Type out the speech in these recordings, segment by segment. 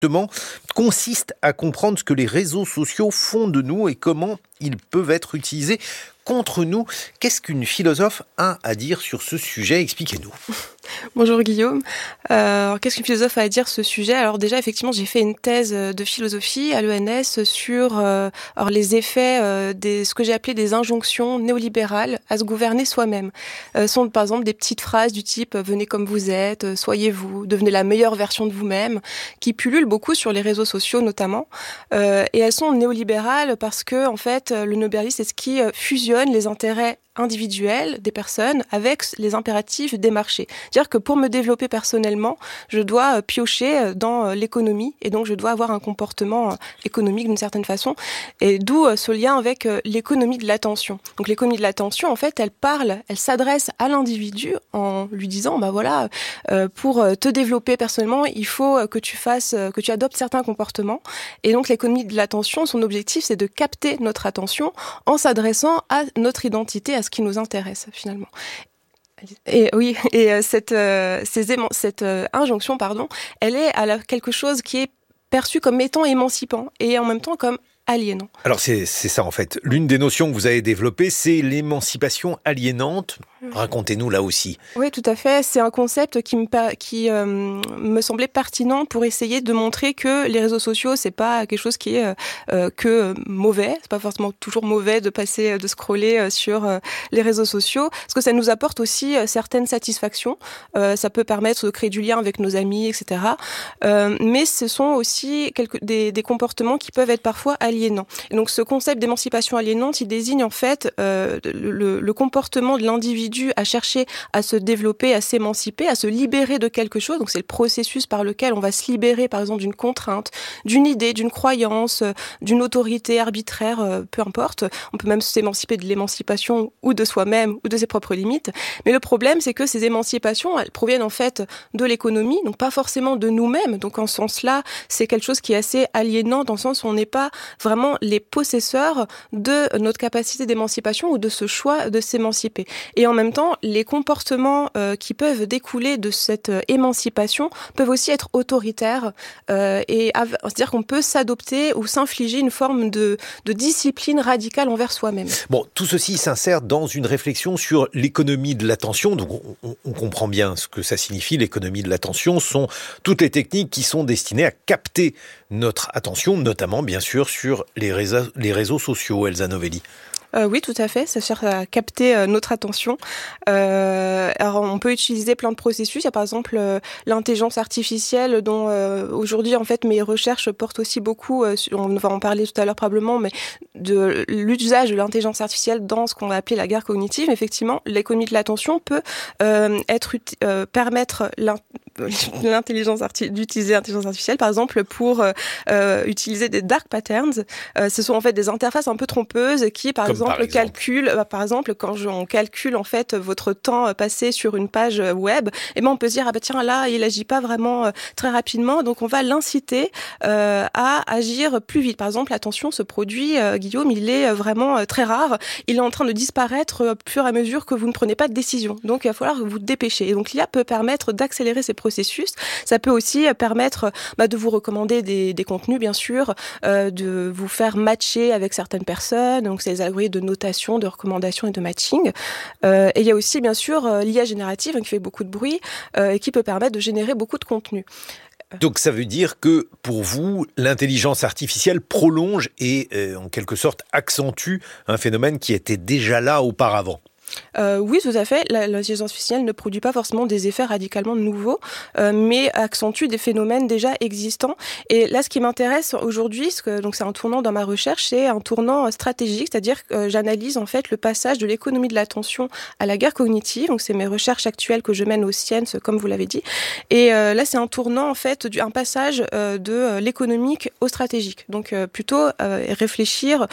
justement, consiste à comprendre ce que les réseaux sociaux font de nous et comment ils peuvent être utilisés contre nous. Qu'est-ce qu'une philosophe a à dire sur ce sujet? Expliquez-nous. Bonjour Guillaume. Alors, qu'est-ce qu'une philosophe a à dire sur ce sujet? Alors déjà, effectivement, j'ai fait une thèse de philosophie à l'ENS sur les effets de ce que j'ai appelé des injonctions néolibérales à se gouverner soi-même. Sont par exemple des petites phrases du type venez comme vous êtes, soyez-vous, devenez la meilleure version de vous-même, qui pullulent beaucoup sur les réseaux sociaux notamment. Et elles sont néolibérales parce que en fait, le néolibéralisme, c'est ce qui fusionne les intérêts individuels des personnes avec les impératifs des marchés. C'est-à-dire que pour me développer personnellement, je dois piocher dans l'économie et donc je dois avoir un comportement économique d'une certaine façon, et d'où ce lien avec l'économie de l'attention. Donc l'économie de l'attention, en fait, elle s'adresse à l'individu en lui disant pour te développer personnellement, il faut que tu adoptes certains comportements. Et donc l'économie de l'attention, son objectif, c'est de capter notre attention en s'adressant à notre identité, à ce qui nous intéresse finalement. Et oui, et cette injonction, elle est quelque chose qui est perçu comme étant émancipant et en même temps comme aliénant. Alors c'est ça en fait. L'une des notions que vous avez développées, c'est l'émancipation aliénante. Racontez-nous là aussi. Oui, tout à fait. C'est un concept qui me semblait pertinent pour essayer de montrer que les réseaux sociaux, c'est pas quelque chose qui est que mauvais. C'est pas forcément toujours mauvais de scroller sur les réseaux sociaux, parce que ça nous apporte aussi certaines satisfactions. Ça peut permettre de créer du lien avec nos amis, etc. Mais ce sont aussi des comportements qui peuvent être parfois aliénants. Et donc, ce concept d'émancipation aliénante, il désigne en fait le comportement de l'individu à chercher à se développer, à s'émanciper, à se libérer de quelque chose. Donc c'est le processus par lequel on va se libérer, par exemple, d'une contrainte, d'une idée, d'une croyance, d'une autorité arbitraire, peu importe. On peut même s'émanciper de l'émancipation ou de soi-même ou de ses propres limites. Mais le problème, c'est que ces émancipations, elles proviennent en fait de l'économie, donc pas forcément de nous-mêmes. Donc en ce sens-là, c'est quelque chose qui est assez aliénant dans le sens où on n'est pas vraiment les possesseurs de notre capacité d'émancipation ou de ce choix de s'émanciper. Et en même temps, les comportements qui peuvent découler de cette émancipation peuvent aussi être autoritaires, c'est-à-dire qu'on peut s'adopter ou s'infliger une forme de discipline radicale envers soi-même. Bon, tout ceci s'insère dans une réflexion sur l'économie de l'attention. Donc on comprend bien ce que ça signifie. L'économie de l'attention sont toutes les techniques qui sont destinées à capter notre attention, notamment bien sûr sur les réseaux sociaux, Elsa Novelli. Oui, tout à fait. Ça cherche à capter notre attention. Alors, on peut utiliser plein de processus. Il y a par exemple l'intelligence artificielle, dont aujourd'hui, en fait, mes recherches portent aussi beaucoup. On va en parler tout à l'heure probablement, mais de l'usage de l'intelligence artificielle dans ce qu'on va appeler la guerre cognitive. Effectivement, l'économie de l'attention peut permettre d'utiliser l'intelligence artificielle, par exemple, pour utiliser des dark patterns. Ce sont en fait des interfaces un peu trompeuses qui, par exemple, quand on calcule en fait votre temps passé sur une page web, on peut se dire tiens, là il agit pas vraiment très rapidement, donc on va l'inciter à agir plus vite. Par exemple, attention, ce produit, Guillaume, il est vraiment très rare, il est en train de disparaître au fur et à mesure que vous ne prenez pas de décision, donc il va falloir vous dépêcher. Et donc l'IA peut permettre d'accélérer ces processus. Ça peut aussi permettre de vous recommander des contenus, bien sûr, de vous faire matcher avec certaines personnes, donc c'est les algorithmes de notation, de recommandation et de matching. Et il y a aussi, bien sûr, l'IA générative qui fait beaucoup de bruit et qui peut permettre de générer beaucoup de contenu. Donc ça veut dire que pour vous, l'intelligence artificielle prolonge et en quelque sorte accentue un phénomène qui était déjà là auparavant. Oui, tout à fait. L'intelligence artificielle ne produit pas forcément des effets radicalement nouveaux, mais accentue des phénomènes déjà existants. Et là, ce qui m'intéresse aujourd'hui, donc c'est un tournant dans ma recherche, c'est un tournant stratégique, c'est-à-dire que j'analyse en fait le passage de l'économie de l'attention à la guerre cognitive. Donc c'est mes recherches actuelles que je mène au Sciences, comme vous l'avez dit. Et là, c'est un tournant en fait, un passage de l'économique au stratégique. Donc plutôt réfléchir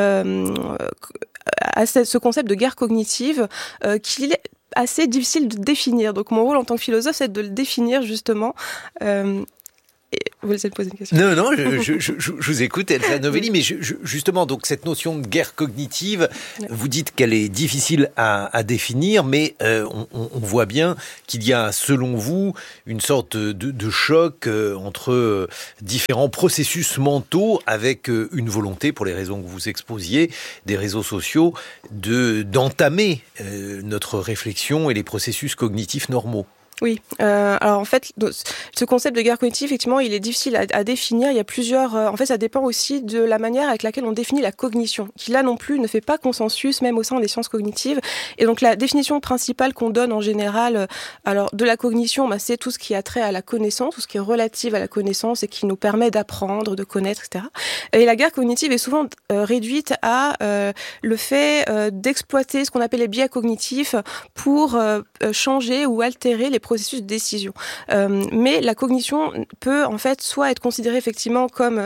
à ce concept de guerre cognitive qu'il est assez difficile de définir. Donc mon rôle en tant que philosophe, c'est de le définir justement. vous laissez me poser une question. Non, je vous écoute, Elsa Novelli, mais justement, donc cette notion de guerre cognitive, vous dites qu'elle est difficile à définir, mais on voit bien qu'il y a, selon vous, une sorte de choc entre différents processus mentaux avec une volonté, pour les raisons que vous exposiez, des réseaux sociaux, d'entamer notre réflexion et les processus cognitifs normaux. Oui, alors en fait, ce concept de guerre cognitive, effectivement, il est difficile à définir. Il y a plusieurs... en fait, ça dépend aussi de la manière avec laquelle on définit la cognition, qui là non plus ne fait pas consensus, même au sein des sciences cognitives. Et donc la définition principale qu'on donne en général, alors de la cognition, c'est tout ce qui a trait à la connaissance, tout ce qui est relatif à la connaissance et qui nous permet d'apprendre, de connaître, etc. Et la guerre cognitive est souvent réduite à le fait d'exploiter ce qu'on appelle les biais cognitifs pour changer ou altérer les processus de décision. Mais la cognition peut en fait soit être considérée effectivement comme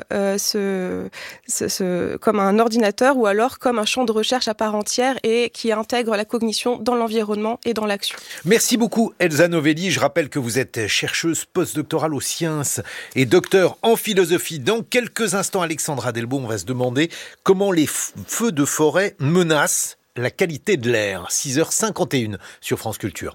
comme un ordinateur ou alors comme un champ de recherche à part entière et qui intègre la cognition dans l'environnement et dans l'action. Merci beaucoup Elsa Novelli. Je rappelle que vous êtes chercheuse postdoctorale aux sciences et docteur en philosophie. Dans quelques instants, Alexandra Delbo, on va se demander comment les feux de forêt menacent la qualité de l'air. 6h51 sur France Culture.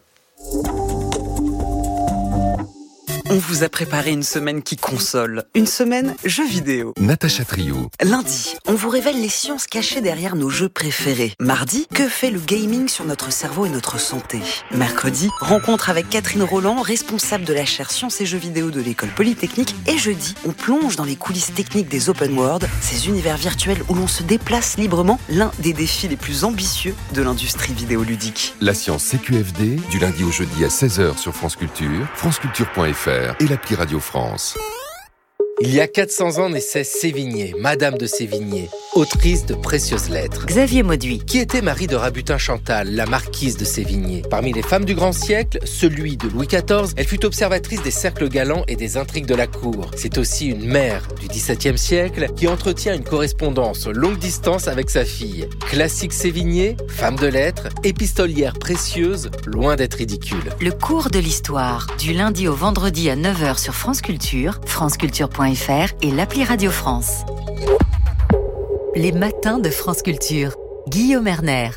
On vous a préparé une semaine qui console, une semaine jeux vidéo. Natacha Trio. Lundi, on vous révèle les sciences cachées derrière nos jeux préférés. Mardi, que fait le gaming sur notre cerveau et notre santé. Mercredi, rencontre avec Catherine Roland, responsable de la chaire Sciences et Jeux vidéo de l'École Polytechnique. Et jeudi, on plonge dans les coulisses techniques des open world, ces univers virtuels où l'on se déplace librement, l'un des défis les plus ambitieux de l'industrie vidéoludique. La science CQFD, du lundi au jeudi à 16h sur France Culture, franceculture.fr et l'appli Radio France. Il y a 400 ans naissait Sévigné, Madame de Sévigné, autrice de précieuses lettres. Xavier Mauduit. Qui était Marie de Rabutin-Chantal, la marquise de Sévigné. Parmi les femmes du grand siècle, celui de Louis XIV, elle fut observatrice des cercles galants et des intrigues de la cour. C'est aussi une mère du XVIIe siècle qui entretient une correspondance longue distance avec sa fille. Classique Sévigné, femme de lettres, épistolière précieuse, loin d'être ridicule. Le cours de l'histoire, du lundi au vendredi à 9h sur France Culture, franceculture.fr et l'appli Radio France. Les matins de France Culture. Guillaume Erner.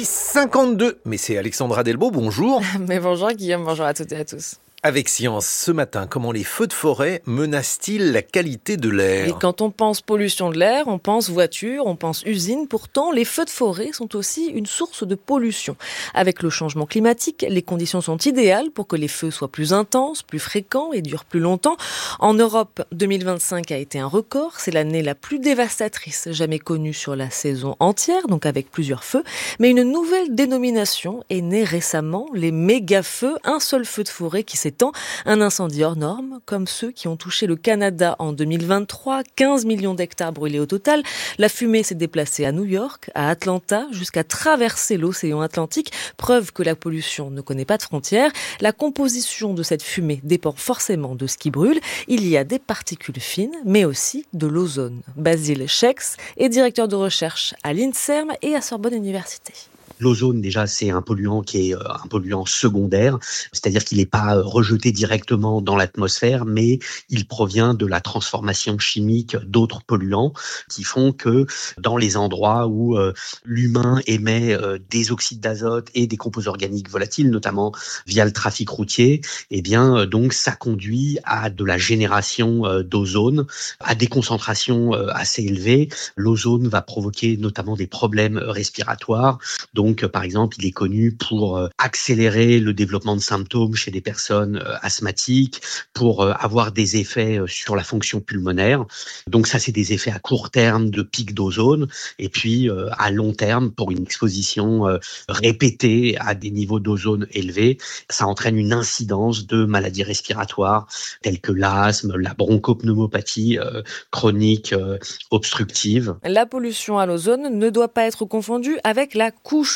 6h52, mais c'est Alexandra Delbo, bonjour. Mais bonjour Guillaume, bonjour à toutes et à tous. Avec Science, ce matin, comment les feux de forêt menacent-ils la qualité de l'air ? Et quand on pense pollution de l'air, on pense voiture, on pense usine. Pourtant, les feux de forêt sont aussi une source de pollution. Avec le changement climatique, les conditions sont idéales pour que les feux soient plus intenses, plus fréquents et durent plus longtemps. En Europe, 2025 a été un record. C'est l'année la plus dévastatrice jamais connue sur la saison entière, donc avec plusieurs feux. Mais une nouvelle dénomination est née récemment, les méga-feux. Un seul feu de forêt qui s'étend, un incendie hors norme, comme ceux qui ont touché le Canada en 2023, 15 millions d'hectares brûlés au total. La fumée s'est déplacée à New York, à Atlanta, jusqu'à traverser l'océan Atlantique, preuve que la pollution ne connaît pas de frontières. La composition de cette fumée dépend forcément de ce qui brûle. Il y a des particules fines, mais aussi de l'ozone. Basile Schex est directeur de recherche à l'INSERM et à Sorbonne Université. L'ozone, déjà, c'est un polluant qui est un polluant secondaire, c'est-à-dire qu'il n'est pas rejeté directement dans l'atmosphère, mais il provient de la transformation chimique d'autres polluants qui font que dans les endroits où l'humain émet des oxydes d'azote et des composés organiques volatiles, notamment via le trafic routier, eh bien, donc, ça conduit à de la génération d'ozone, à des concentrations assez élevées. L'ozone va provoquer notamment des problèmes respiratoires. Donc, par exemple, il est connu pour accélérer le développement de symptômes chez des personnes asthmatiques, pour avoir des effets sur la fonction pulmonaire. Donc ça, c'est des effets à court terme de pic d'ozone. Et puis, à long terme, pour une exposition répétée à des niveaux d'ozone élevés, ça entraîne une incidence de maladies respiratoires telles que l'asthme, la bronchopneumopathie chronique obstructive. La pollution à l'ozone ne doit pas être confondue avec la couche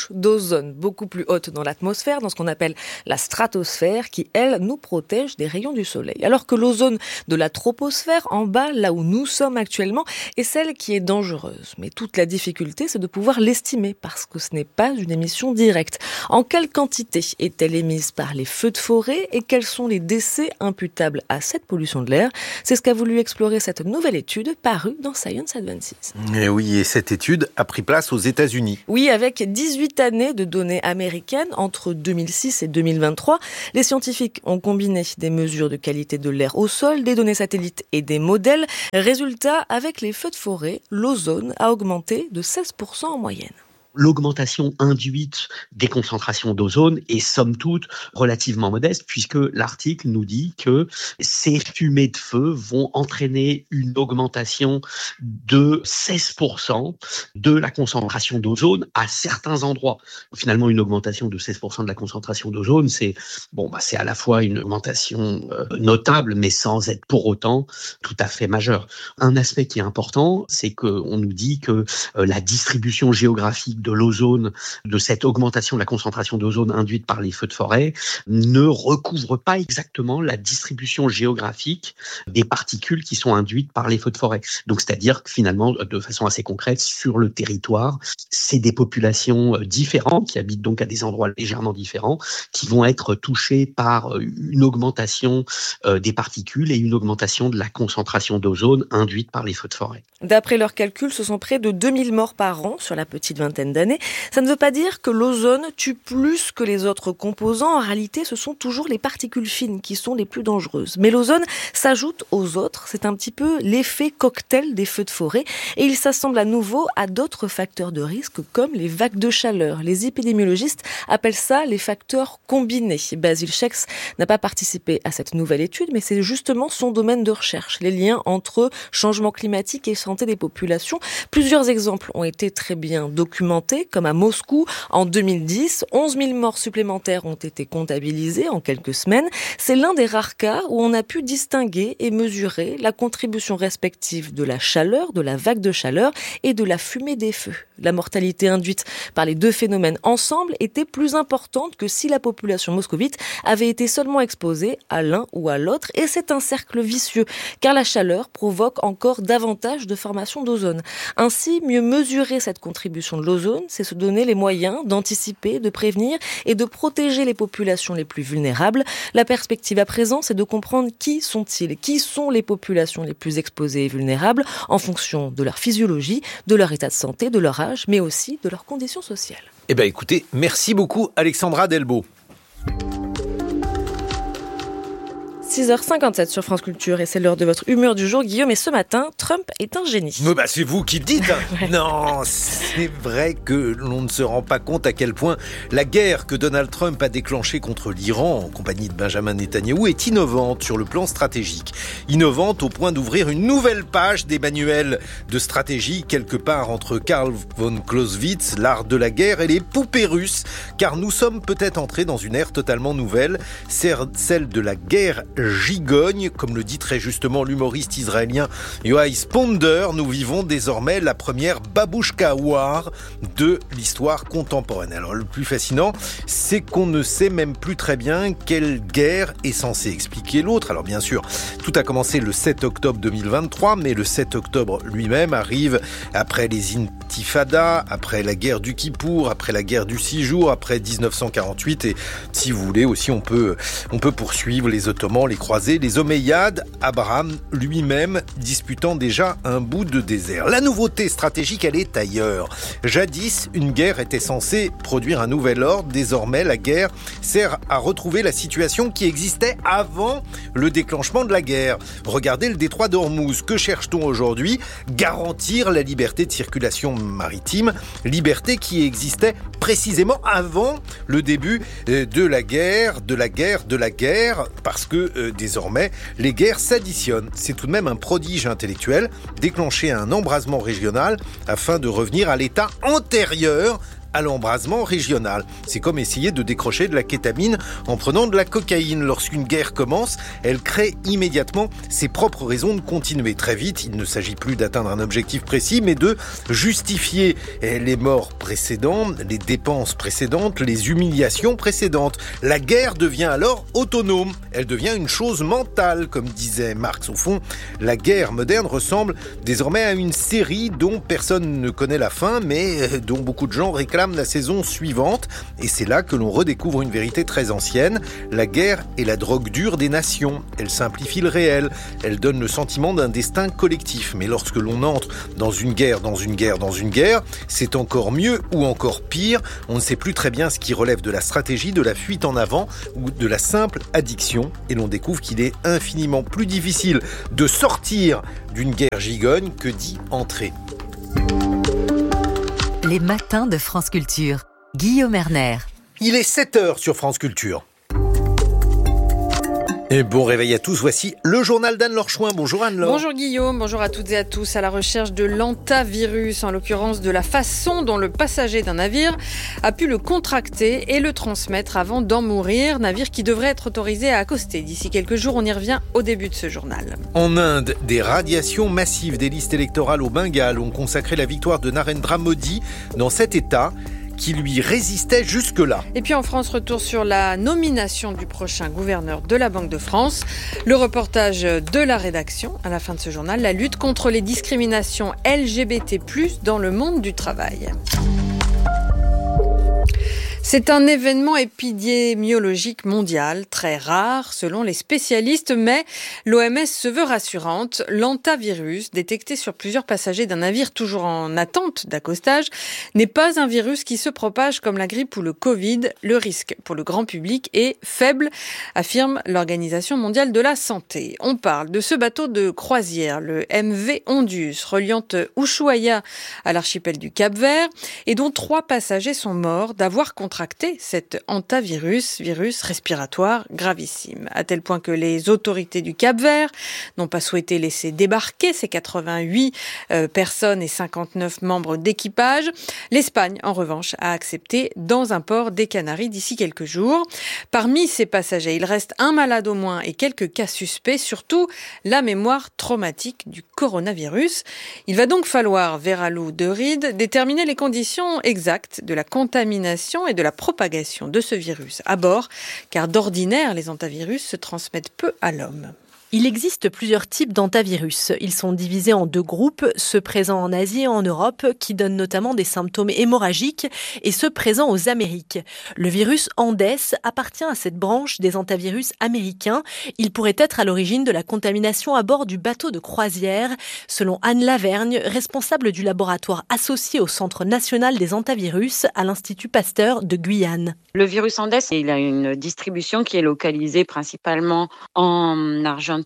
couche d'ozone beaucoup plus haute dans l'atmosphère, dans ce qu'on appelle la stratosphère, qui, elle, nous protège des rayons du soleil. Alors que l'ozone de la troposphère, en bas, là où nous sommes actuellement, est celle qui est dangereuse. Mais toute la difficulté, c'est de pouvoir l'estimer, parce que ce n'est pas une émission directe. En quelle quantité est-elle émise par les feux de forêt et quels sont les décès imputables à cette pollution de l'air? C'est ce qu'a voulu explorer cette nouvelle étude parue dans Science Advances. Et oui, et cette étude a pris place aux États-Unis. Oui, avec 18 années de données américaines entre 2006 et 2023, les scientifiques ont combiné des mesures de qualité de l'air au sol, des données satellites et des modèles. Résultat, avec les feux de forêt, l'ozone a augmenté de 16% en moyenne. L'augmentation induite des concentrations d'ozone est somme toute relativement modeste puisque l'article nous dit que ces fumées de feu vont entraîner une augmentation de 16% de la concentration d'ozone à certains endroits. Finalement, une augmentation de 16% de la concentration d'ozone, c'est à la fois une augmentation notable, mais sans être pour autant tout à fait majeure. Un aspect qui est important, c'est qu'on nous dit que la distribution géographique de l'ozone, de cette augmentation de la concentration d'ozone induite par les feux de forêt, ne recouvre pas exactement la distribution géographique des particules qui sont induites par les feux de forêt. Donc, c'est-à-dire que finalement, de façon assez concrète, sur le territoire, c'est des populations différentes qui habitent donc à des endroits légèrement différents qui vont être touchées par une augmentation des particules et une augmentation de la concentration d'ozone induite par les feux de forêt. D'après leurs calculs, ce sont près de 2000 morts par an sur la petite vingtaine d'années. Ça ne veut pas dire que l'ozone tue plus que les autres composants. En réalité, ce sont toujours les particules fines qui sont les plus dangereuses. Mais l'ozone s'ajoute aux autres. C'est un petit peu l'effet cocktail des feux de forêt. Et il s'assemble à nouveau à d'autres facteurs de risque comme les vagues de chaleur. Les épidémiologistes appellent ça les facteurs combinés. Basil Schex n'a pas participé à cette nouvelle étude, mais c'est justement son domaine de recherche. Les liens entre changement climatique et santé des populations. Plusieurs exemples ont été très bien documentés, comme à Moscou en 2010. 11 000 morts supplémentaires ont été comptabilisées en quelques semaines. C'est l'un des rares cas où on a pu distinguer et mesurer la contribution respective de la chaleur, de la vague de chaleur et de la fumée des feux. La mortalité induite par les deux phénomènes ensemble était plus importante que si la population moscovite avait été seulement exposée à l'un ou à l'autre. Et c'est un cercle vicieux, car la chaleur provoque encore davantage de formation d'ozone. Ainsi, mieux mesurer cette contribution de l'ozone, c'est se donner les moyens d'anticiper, de prévenir et de protéger les populations les plus vulnérables. La perspective à présent, c'est de comprendre qui sont les populations les plus exposées et vulnérables en fonction de leur physiologie, de leur état de santé, de leur âge, mais aussi de leurs conditions sociales. Eh bien écoutez, merci beaucoup Alexandra Delbo. 6h57 sur France Culture et c'est l'heure de votre humeur du jour, Guillaume. Et ce matin, Trump est un génie. Mais c'est vous qui le dites. Ouais. Non, c'est vrai que l'on ne se rend pas compte à quel point la guerre que Donald Trump a déclenchée contre l'Iran en compagnie de Benjamin Netanyahou est innovante sur le plan stratégique. Innovante au point d'ouvrir une nouvelle page des manuels de stratégie quelque part entre Karl von Clausewitz, l'art de la guerre, et les poupées russes, car nous sommes peut-être entrés dans une ère totalement nouvelle, celle de la guerre gigogne, comme le dit très justement l'humoriste israélien Yoaï Ponder. Nous vivons désormais la première Babouchka War de l'histoire contemporaine. Alors le plus fascinant, c'est qu'on ne sait même plus très bien quelle guerre est censée expliquer l'autre. Alors bien sûr, tout a commencé le 7 octobre 2023, mais le 7 octobre lui-même arrive après les intifadas, après la guerre du Kippour, après la guerre du 6 jours, après 1948, et si vous voulez aussi, on peut poursuivre les Ottomans, les Croisés, les Omeyyades, Abraham lui-même disputant déjà un bout de désert. La nouveauté stratégique, elle est ailleurs. Jadis, une guerre était censée produire un nouvel ordre. Désormais, la guerre sert à retrouver la situation qui existait avant le déclenchement de la guerre. Regardez le détroit d'Ormuz. Que cherche-t-on aujourd'hui ? Garantir la liberté de circulation maritime, liberté qui existait précisément avant le début de la guerre, parce que désormais, les guerres s'additionnent. C'est tout de même un prodige intellectuel, déclencher un embrasement régional afin de revenir à l'état antérieur à l'embrasement régional. C'est comme essayer de décrocher de la kétamine en prenant de la cocaïne. Lorsqu'une guerre commence, elle crée immédiatement ses propres raisons de continuer. Très vite, il ne s'agit plus d'atteindre un objectif précis, mais de justifier les morts précédents, les dépenses précédentes, les humiliations précédentes. La guerre devient alors autonome. Elle devient une chose mentale, comme disait Marx. Au fond, la guerre moderne ressemble désormais à une série dont personne ne connaît la fin, mais dont beaucoup de gens réclament la saison suivante. Et c'est là que l'on redécouvre une vérité très ancienne. La guerre est la drogue dure des nations. Elle simplifie le réel. Elle donne le sentiment d'un destin collectif. Mais lorsque l'on entre dans une guerre, c'est encore mieux ou encore pire. On ne sait plus très bien ce qui relève de la stratégie, de la fuite en avant ou de la simple addiction. Et l'on découvre qu'il est infiniment plus difficile de sortir d'une guerre gigogne que d'y entrer. Les matins de France Culture. Guillaume Erner. Il est 7h sur France Culture. Et bon réveil à tous, voici le journal d'Anne-Laure Chouin. Bonjour Anne-Laure. Bonjour Guillaume, bonjour à toutes et à tous. À la recherche de l'hantavirus, en l'occurrence de la façon dont le passager d'un navire a pu le contracter et le transmettre avant d'en mourir. Navire qui devrait être autorisé à accoster d'ici quelques jours. On y revient au début de ce journal. En Inde, des radiations massives des listes électorales au Bengale ont consacré la victoire de Narendra Modi dans cet État qui lui résistait jusque-là. Et puis en France, retour sur la nomination du prochain gouverneur de la Banque de France. Le reportage de la rédaction à la fin de ce journal, la lutte contre les discriminations LGBT+, dans le monde du travail. C'est un événement épidémiologique mondial très rare selon les spécialistes, mais l'OMS se veut rassurante. L'hantavirus, détecté sur plusieurs passagers d'un navire toujours en attente d'accostage, n'est pas un virus qui se propage comme la grippe ou le Covid. Le risque pour le grand public est faible, affirme l'Organisation mondiale de la santé. On parle de ce bateau de croisière, le MV Ondius, reliant Ushuaia à l'archipel du Cap-Vert, et dont 3 passagers sont morts d'avoir contracté cet hantavirus, virus respiratoire gravissime, à tel point que les autorités du Cap-Vert n'ont pas souhaité laisser débarquer ces 88 personnes et 59 membres d'équipage. L'Espagne, en revanche, a accepté dans un port des Canaries d'ici quelques jours. Parmi ces passagers, il reste un malade au moins et quelques cas suspects, surtout la mémoire traumatique du coronavirus. Il va donc falloir, Vera Lou de Ried, déterminer les conditions exactes de la contamination et de la propagation de ce virus à bord, car d'ordinaire, les hantavirus se transmettent peu à l'homme. Il existe plusieurs types d'hantavirus. Ils sont divisés en 2 groupes, ceux présents en Asie et en Europe, qui donnent notamment des symptômes hémorragiques, et ceux présents aux Amériques. Le virus Andes appartient à cette branche des hantavirus américains. Il pourrait être à l'origine de la contamination à bord du bateau de croisière, selon Anne Lavergne, responsable du laboratoire associé au Centre national des hantavirus à l'Institut Pasteur de Guyane. Le virus Andes, il a une distribution qui est localisée principalement en Argentine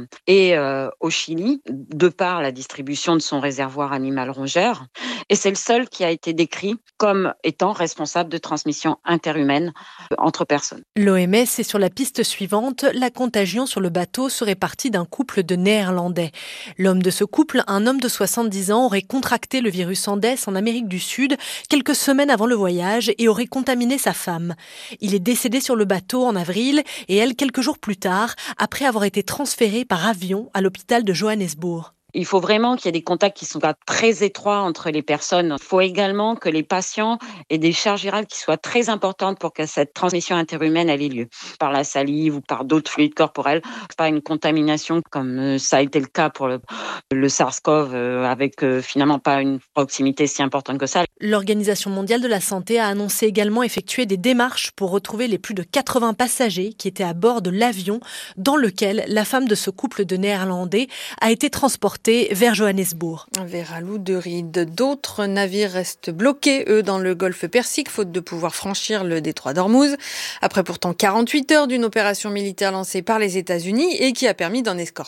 et au Chili, de par la distribution de son réservoir animal rongeur. Et c'est le seul qui a été décrit comme étant responsable de transmission interhumaine entre personnes. L'OMS est sur la piste suivante. La contagion sur le bateau serait partie d'un couple de Néerlandais. L'homme de ce couple, un homme de 70 ans, aurait contracté le virus Andes en Amérique du Sud quelques semaines avant le voyage et aurait contaminé sa femme. Il est décédé sur le bateau en avril et elle quelques jours plus tard, après avoir été transféré par avion à l'hôpital de Johannesburg. Il faut vraiment qu'il y ait des contacts qui sont très étroits entre les personnes. Il faut également que les patients aient des charges virales qui soient très importantes pour que cette transmission interhumaine ait lieu. Par la salive ou par d'autres fluides corporels. Pas une contamination comme ça a été le cas pour le SARS-CoV avec finalement pas une proximité si importante que ça. L'Organisation mondiale de la santé a annoncé également effectuer des démarches pour retrouver les plus de 80 passagers qui étaient à bord de l'avion dans lequel la femme de ce couple de Néerlandais a été transportée vers Johannesburg. Vera Lou de Ried. D'autres navires restent bloqués, eux, dans le golfe Persique, faute de pouvoir franchir le détroit d'Ormuz. Après pourtant 48 heures d'une opération militaire lancée par les États-Unis et qui a permis d'en escorter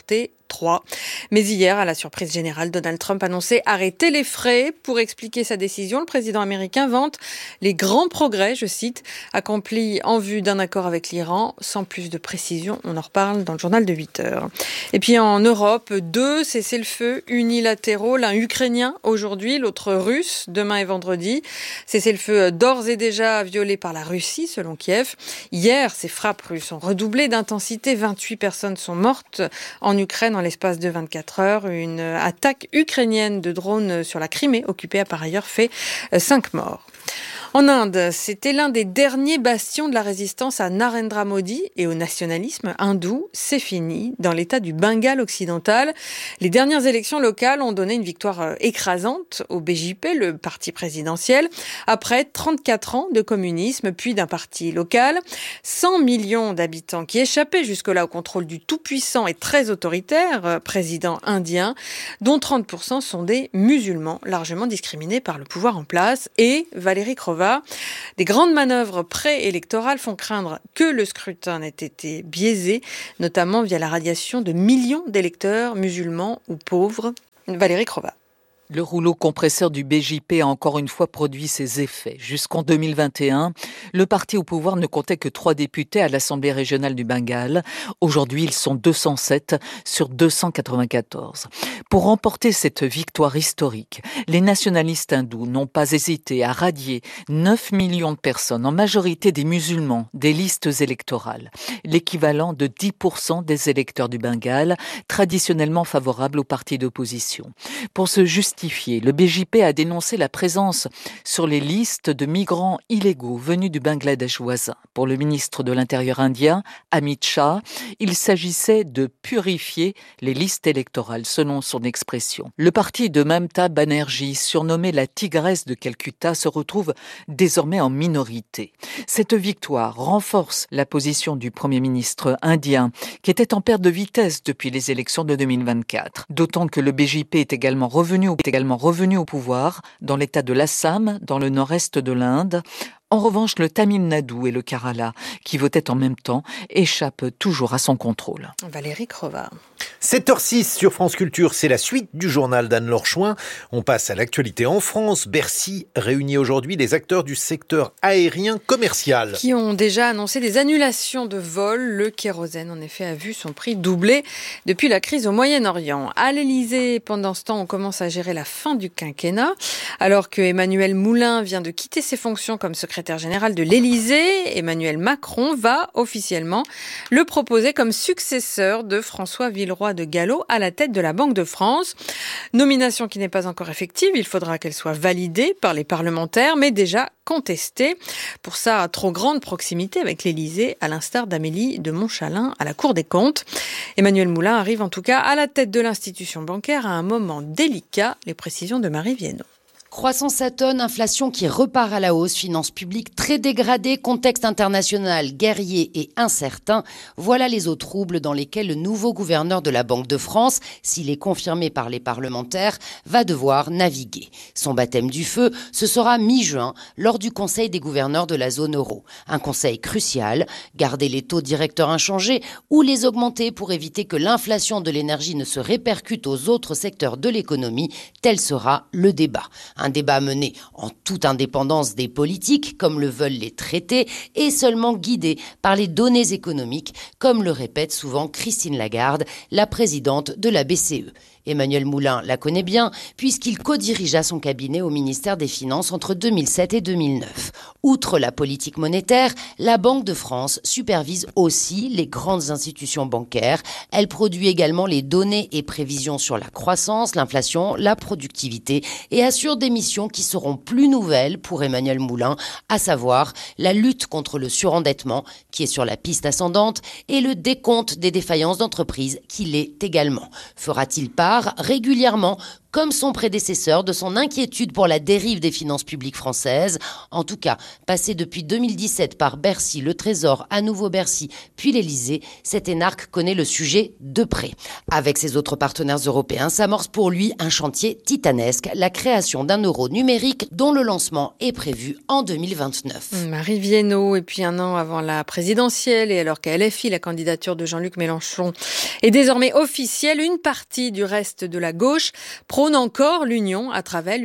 3. Mais hier, à la surprise générale, Donald Trump annonçait arrêter les frais. Pour expliquer sa décision, le président américain vante les grands progrès, je cite, accomplis en vue d'un accord avec l'Iran. Sans plus de précision, on en reparle dans le journal de 8 heures. Et puis en Europe, 2 cessez-le-feu unilatéraux, l'un ukrainien aujourd'hui, l'autre russe demain et vendredi. Cessez-le-feu d'ores et déjà violé par la Russie, selon Kiev. Hier, ces frappes russes ont redoublé d'intensité. 28 personnes sont mortes en Ukraine en l'espace de 24 heures. Une attaque ukrainienne de drones sur la Crimée, occupée, a par ailleurs fait 5 morts. En Inde, c'était l'un des derniers bastions de la résistance à Narendra Modi et au nationalisme hindou. C'est fini dans l'état du Bengale occidental. Les dernières élections locales ont donné une victoire écrasante au BJP, le parti présidentiel, après 34 ans de communisme, puis d'un parti local. 100 millions d'habitants qui échappaient jusque-là au contrôle du tout-puissant et très autoritaire président indien, dont 30% sont des musulmans, largement discriminés par le pouvoir en place. Et Valérie Crova, des grandes manœuvres préélectorales font craindre que le scrutin n'ait été biaisé, notamment via la radiation de millions d'électeurs musulmans ou pauvres. Valérie Crova. Le rouleau compresseur du BJP a encore une fois produit ses effets. Jusqu'en 2021, le parti au pouvoir ne comptait que 3 députés à l'Assemblée régionale du Bengale. Aujourd'hui, ils sont 207 sur 294. Pour remporter cette victoire historique, les nationalistes hindous n'ont pas hésité à radier 9 millions de personnes, en majorité des musulmans, des listes électorales. L'équivalent de 10% des électeurs du Bengale, traditionnellement favorables aux partis d'opposition. Pour se justifier, le BJP a dénoncé la présence sur les listes de migrants illégaux venus du Bangladesh voisin. Pour le ministre de l'Intérieur indien, Amit Shah, il s'agissait de purifier les listes électorales, selon son expression. Le parti de Mamata Banerjee, surnommé la tigresse de Calcutta, se retrouve désormais en minorité. Cette victoire renforce la position du Premier ministre indien, qui était en perte de vitesse depuis les élections de 2024. D'autant que le BJP est également revenu au pouvoir dans l'état de l'Assam, dans le nord-est de l'Inde. En revanche, le Tamil Nadu et le Kerala, qui votaient en même temps, échappent toujours à son contrôle. Valérie Crova. 7h06 sur France Culture, c'est la suite du journal d'Anne-Laure Chouin. On passe à l'actualité en France. Bercy réunit aujourd'hui les acteurs du secteur aérien commercial. Qui ont déjà annoncé des annulations de vols. Le kérosène, en effet, a vu son prix doubler depuis la crise au Moyen-Orient. À l'Élysée, pendant ce temps, on commence à gérer la fin du quinquennat. Alors que Emmanuel Moulin vient de quitter ses fonctions comme secrétaire général de l'Élysée, Emmanuel Macron va officiellement le proposer comme successeur de François Villeroy de Galhau à la tête de la Banque de France. Nomination qui n'est pas encore effective, il faudra qu'elle soit validée par les parlementaires, mais déjà contestée pour sa trop grande proximité avec l'Élysée, à l'instar d'Amélie de Montchalin à la Cour des comptes. Emmanuel Moulin arrive en tout cas à la tête de l'institution bancaire à un moment délicat. Les précisions de Marie Viennot. Croissance atone, inflation qui repart à la hausse, finances publiques très dégradées, contexte international guerrier et incertain. Voilà les eaux troubles dans lesquelles le nouveau gouverneur de la Banque de France, s'il est confirmé par les parlementaires, va devoir naviguer. Son baptême du feu, ce sera mi-juin, lors du Conseil des gouverneurs de la zone euro. Un conseil crucial, garder les taux directeurs inchangés ou les augmenter pour éviter que l'inflation de l'énergie ne se répercute aux autres secteurs de l'économie, tel sera le débat. Un débat mené en toute indépendance des politiques, comme le veulent les traités, et seulement guidé par les données économiques, comme le répète souvent Christine Lagarde, la présidente de la BCE. Emmanuel Moulin la connaît bien, puisqu'il co-dirigea son cabinet au ministère des Finances entre 2007 et 2009. Outre la politique monétaire, la Banque de France supervise aussi les grandes institutions bancaires. Elle produit également les données et prévisions sur la croissance, l'inflation, la productivité et assure des missions qui seront plus nouvelles pour Emmanuel Moulin, à savoir la lutte contre le surendettement, qui est sur la piste ascendante, et le décompte des défaillances d'entreprises, qui l'est également. Fera-t-il part régulièrement, comme son prédécesseur, de son inquiétude pour la dérive des finances publiques françaises. En tout cas, passé depuis 2017 par Bercy, le Trésor, à nouveau Bercy, puis l'Élysée, cet énarque connaît le sujet de près. Avec ses autres partenaires européens, s'amorce pour lui un chantier titanesque, la création d'un euro numérique dont le lancement est prévu en 2029. Marie Viennot, et puis un an avant la présidentielle, et alors qu'à LFI, la candidature de Jean-Luc Mélenchon est désormais officielle, une partie du reste de la gauche prône encore l'union à travers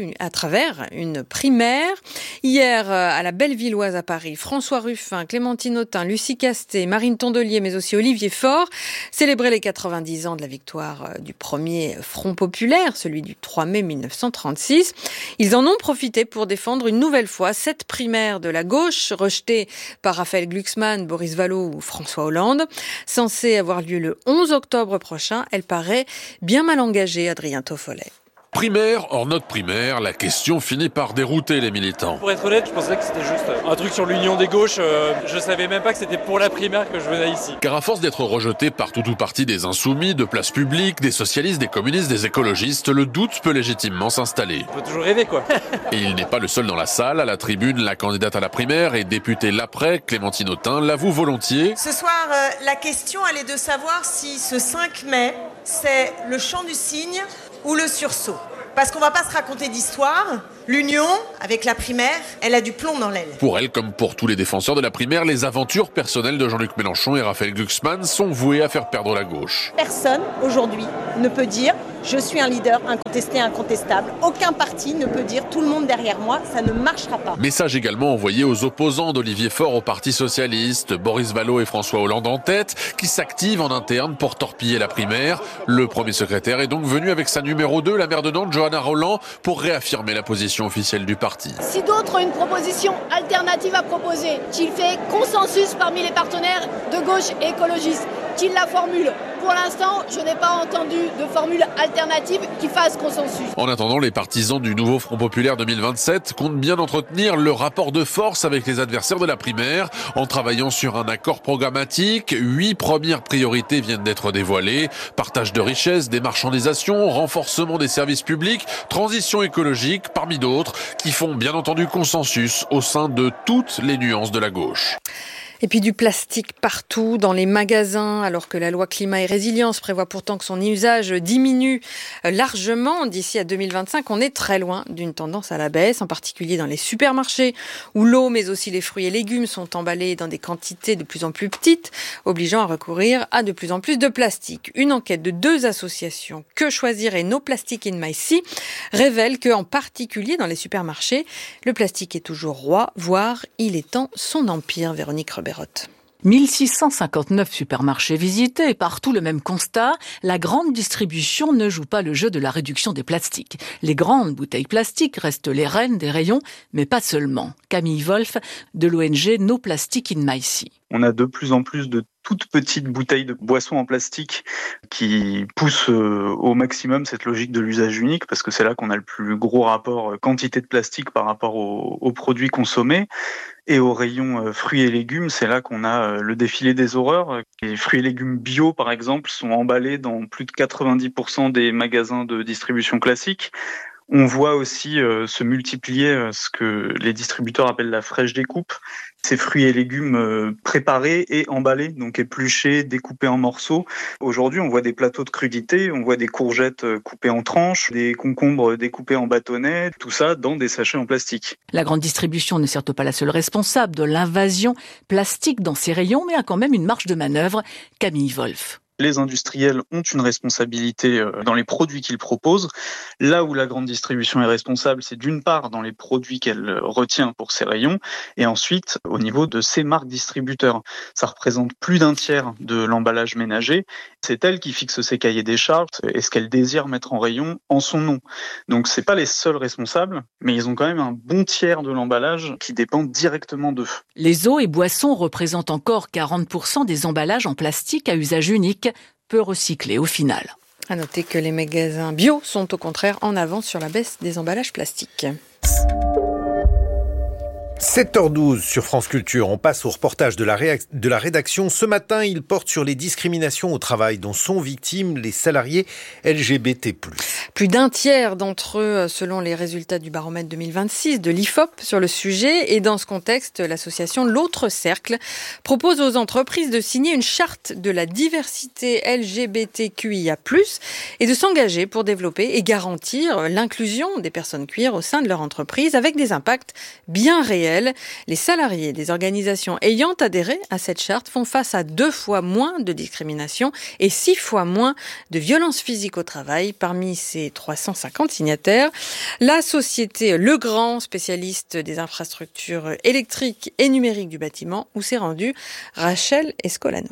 une primaire. Hier, à la Bellevilloise à Paris, François Ruffin, Clémentine Autain, Lucie Castet, Marine Tondelier, mais aussi Olivier Faure célébraient les 90 ans de la victoire du premier Front populaire, celui du 3 mai 1936. Ils en ont profité pour défendre une nouvelle fois cette primaire de la gauche, rejetée par Raphaël Glucksmann, Boris Vallaud ou François Hollande. Censée avoir lieu le 11 octobre prochain, elle paraît bien mal engagée, Adrien Toffolet. Primaire, hors notre primaire, la question finit par dérouter les militants. Pour être honnête, je pensais que c'était juste un truc sur l'union des gauches. Je savais même pas que c'était pour la primaire que je venais ici. Car à force d'être rejeté par tout ou partie des insoumis, de places publiques, des socialistes, des communistes, des écologistes, le doute peut légitimement s'installer. On peut toujours rêver, quoi. Et il n'est pas le seul dans la salle. À la tribune, la candidate à la primaire et députée l'après, Clémentine Autain, l'avoue volontiers. Ce soir, la question, elle est de savoir si ce 5 mai, c'est le chant du cygne ou le sursaut. Parce qu'on va pas se raconter d'histoire. L'union, avec la primaire, elle a du plomb dans l'aile. Pour elle, comme pour tous les défenseurs de la primaire, les aventures personnelles de Jean-Luc Mélenchon et Raphaël Glucksmann sont vouées à faire perdre la gauche. Personne, aujourd'hui, ne peut dire « je suis un leader incontesté, incontestable ». Aucun parti ne peut dire « tout le monde derrière moi », ça ne marchera pas. Message également envoyé aux opposants d'Olivier Faure au Parti socialiste, Boris Vallaud et François Hollande en tête, qui s'activent en interne pour torpiller la primaire. Le premier secrétaire est donc venu avec sa numéro 2, la maire de Nantes, Johanna Rolland, pour réaffirmer la position officielle du parti. Si d'autres ont une proposition alternative à proposer, qu'il fait consensus parmi les partenaires de gauche et écologistes, qu'il la formule. Pour l'instant, je n'ai pas entendu de formule alternative qui fasse consensus. En attendant, les partisans du nouveau Front populaire 2027 comptent bien entretenir le rapport de force avec les adversaires de la primaire en travaillant sur un accord programmatique. 8 premières priorités viennent d'être dévoilées. Partage de richesses, démarchandisation, renforcement des services publics, transition écologique, parmi d'autres, qui font bien entendu consensus au sein de toutes les nuances de la gauche. Et puis du plastique partout, dans les magasins, alors que la loi climat et résilience prévoit pourtant que son usage diminue largement d'ici à 2025. On est très loin d'une tendance à la baisse, en particulier dans les supermarchés, où l'eau, mais aussi les fruits et légumes sont emballés dans des quantités de plus en plus petites, obligeant à recourir à de plus en plus de plastique. Une enquête de 2 associations, Que Choisir et No Plastic in My Sea, révèle que, en particulier dans les supermarchés, le plastique est toujours roi, voire il étend son empire. Véronique Rebert. 1659 supermarchés visités et partout le même constat, la grande distribution ne joue pas le jeu de la réduction des plastiques. Les grandes bouteilles plastiques restent les reines des rayons, mais pas seulement. Camille Wolf de l'ONG No Plastic in My Sea. On a de plus en plus de toutes petites bouteilles de boissons en plastique qui poussent au maximum cette logique de l'usage unique, parce que c'est là qu'on a le plus gros rapport quantité de plastique par rapport aux produits consommés. Et au rayon fruits et légumes, c'est là qu'on a le défilé des horreurs. Les fruits et légumes bio, par exemple, sont emballés dans plus de 90% des magasins de distribution classique. On voit aussi se multiplier ce que les distributeurs appellent la fraîche découpe. Ces fruits et légumes préparés et emballés, donc épluchés, découpés en morceaux. Aujourd'hui, on voit des plateaux de crudités, on voit des courgettes coupées en tranches, des concombres découpés en bâtonnets, tout ça dans des sachets en plastique. La grande distribution n'est certes pas la seule responsable de l'invasion plastique dans ses rayons, mais a quand même une marge de manœuvre. Camille Wolf. Les industriels ont une responsabilité dans les produits qu'ils proposent. Là où la grande distribution est responsable, c'est d'une part dans les produits qu'elle retient pour ses rayons, et ensuite au niveau de ses marques distributeurs. Ça représente plus d'un tiers de l'emballage ménager. C'est elle qui fixe ses cahiers des charges et ce qu'elle désire mettre en rayon en son nom. Donc c'est pas les seuls responsables, mais ils ont quand même un bon tiers de l'emballage qui dépend directement d'eux. Les eaux et boissons représentent encore 40% des emballages en plastique à usage unique, peu recyclés au final. À noter que les magasins bio sont au contraire en avance sur la baisse des emballages plastiques. 7h12 sur France Culture, on passe au reportage de la rédaction. Ce matin, il porte sur les discriminations au travail dont sont victimes les salariés LGBT+. Plus d'un tiers d'entre eux, selon les résultats du baromètre 2026 de l'IFOP sur le sujet. Et dans ce contexte, l'association L'Autre Cercle propose aux entreprises de signer une charte de la diversité LGBTQIA+, et de s'engager pour développer et garantir l'inclusion des personnes queer au sein de leur entreprise avec des impacts bien réels. Les salariés des organisations ayant adhéré à cette charte font face à 2 fois moins de discrimination et 6 fois moins de violences physiques au travail. Parmi ces 350 signataires, la société Legrand, spécialiste des infrastructures électriques et numériques du bâtiment, où s'est rendue Rachel Escolano.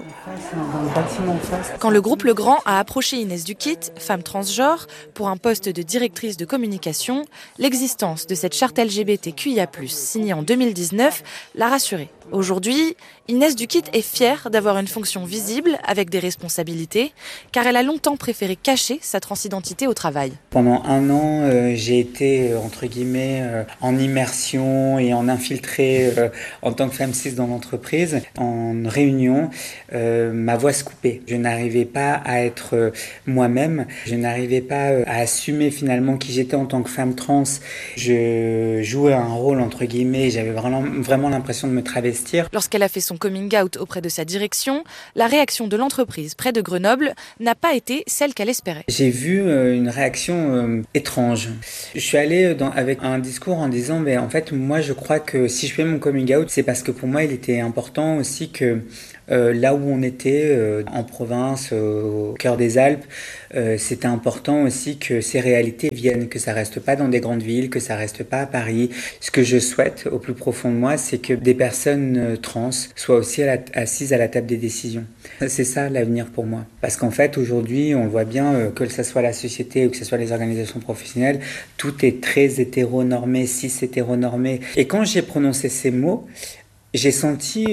Quand le groupe Legrand a approché Inès Duquit, femme transgenre, pour un poste de directrice de communication, l'existence de cette charte LGBTQIA+, signée en 2019, l'a rassurée. Aujourd'hui, Inès Duquit est fière d'avoir une fonction visible avec des responsabilités, car elle a longtemps préféré cacher sa transidentité au travail. Pendant 1 an, j'ai été, entre guillemets, en immersion et en infiltré en tant que femme cis dans l'entreprise. En réunion, ma voix se coupait. Je n'arrivais pas à être moi-même. Je n'arrivais pas à assumer finalement qui j'étais en tant que femme trans. Je jouais un rôle, entre guillemets, j'avais vraiment l'impression de me travestir. Lorsqu'elle a fait son coming out auprès de sa direction, la réaction de l'entreprise près de Grenoble n'a pas été celle qu'elle espérait. J'ai vu une réaction étrange. Je suis allé avec un discours en disant en fait, moi je crois que si je fais mon coming out, c'est parce que pour moi il était important aussi que là où on était, en province, au cœur des Alpes, c'était important aussi que ces réalités viennent, que ça reste pas dans des grandes villes, que ça reste pas à Paris. Ce que je souhaite au plus profond de moi, c'est que des personnes trans soient aussi assises à la table des décisions. C'est ça l'avenir pour moi. Parce qu'en fait, aujourd'hui, on voit bien que ce soit la société ou que ce soit les organisations professionnelles, tout est très hétéronormé, cis-hétéronormé. Et quand j'ai prononcé ces mots, j'ai senti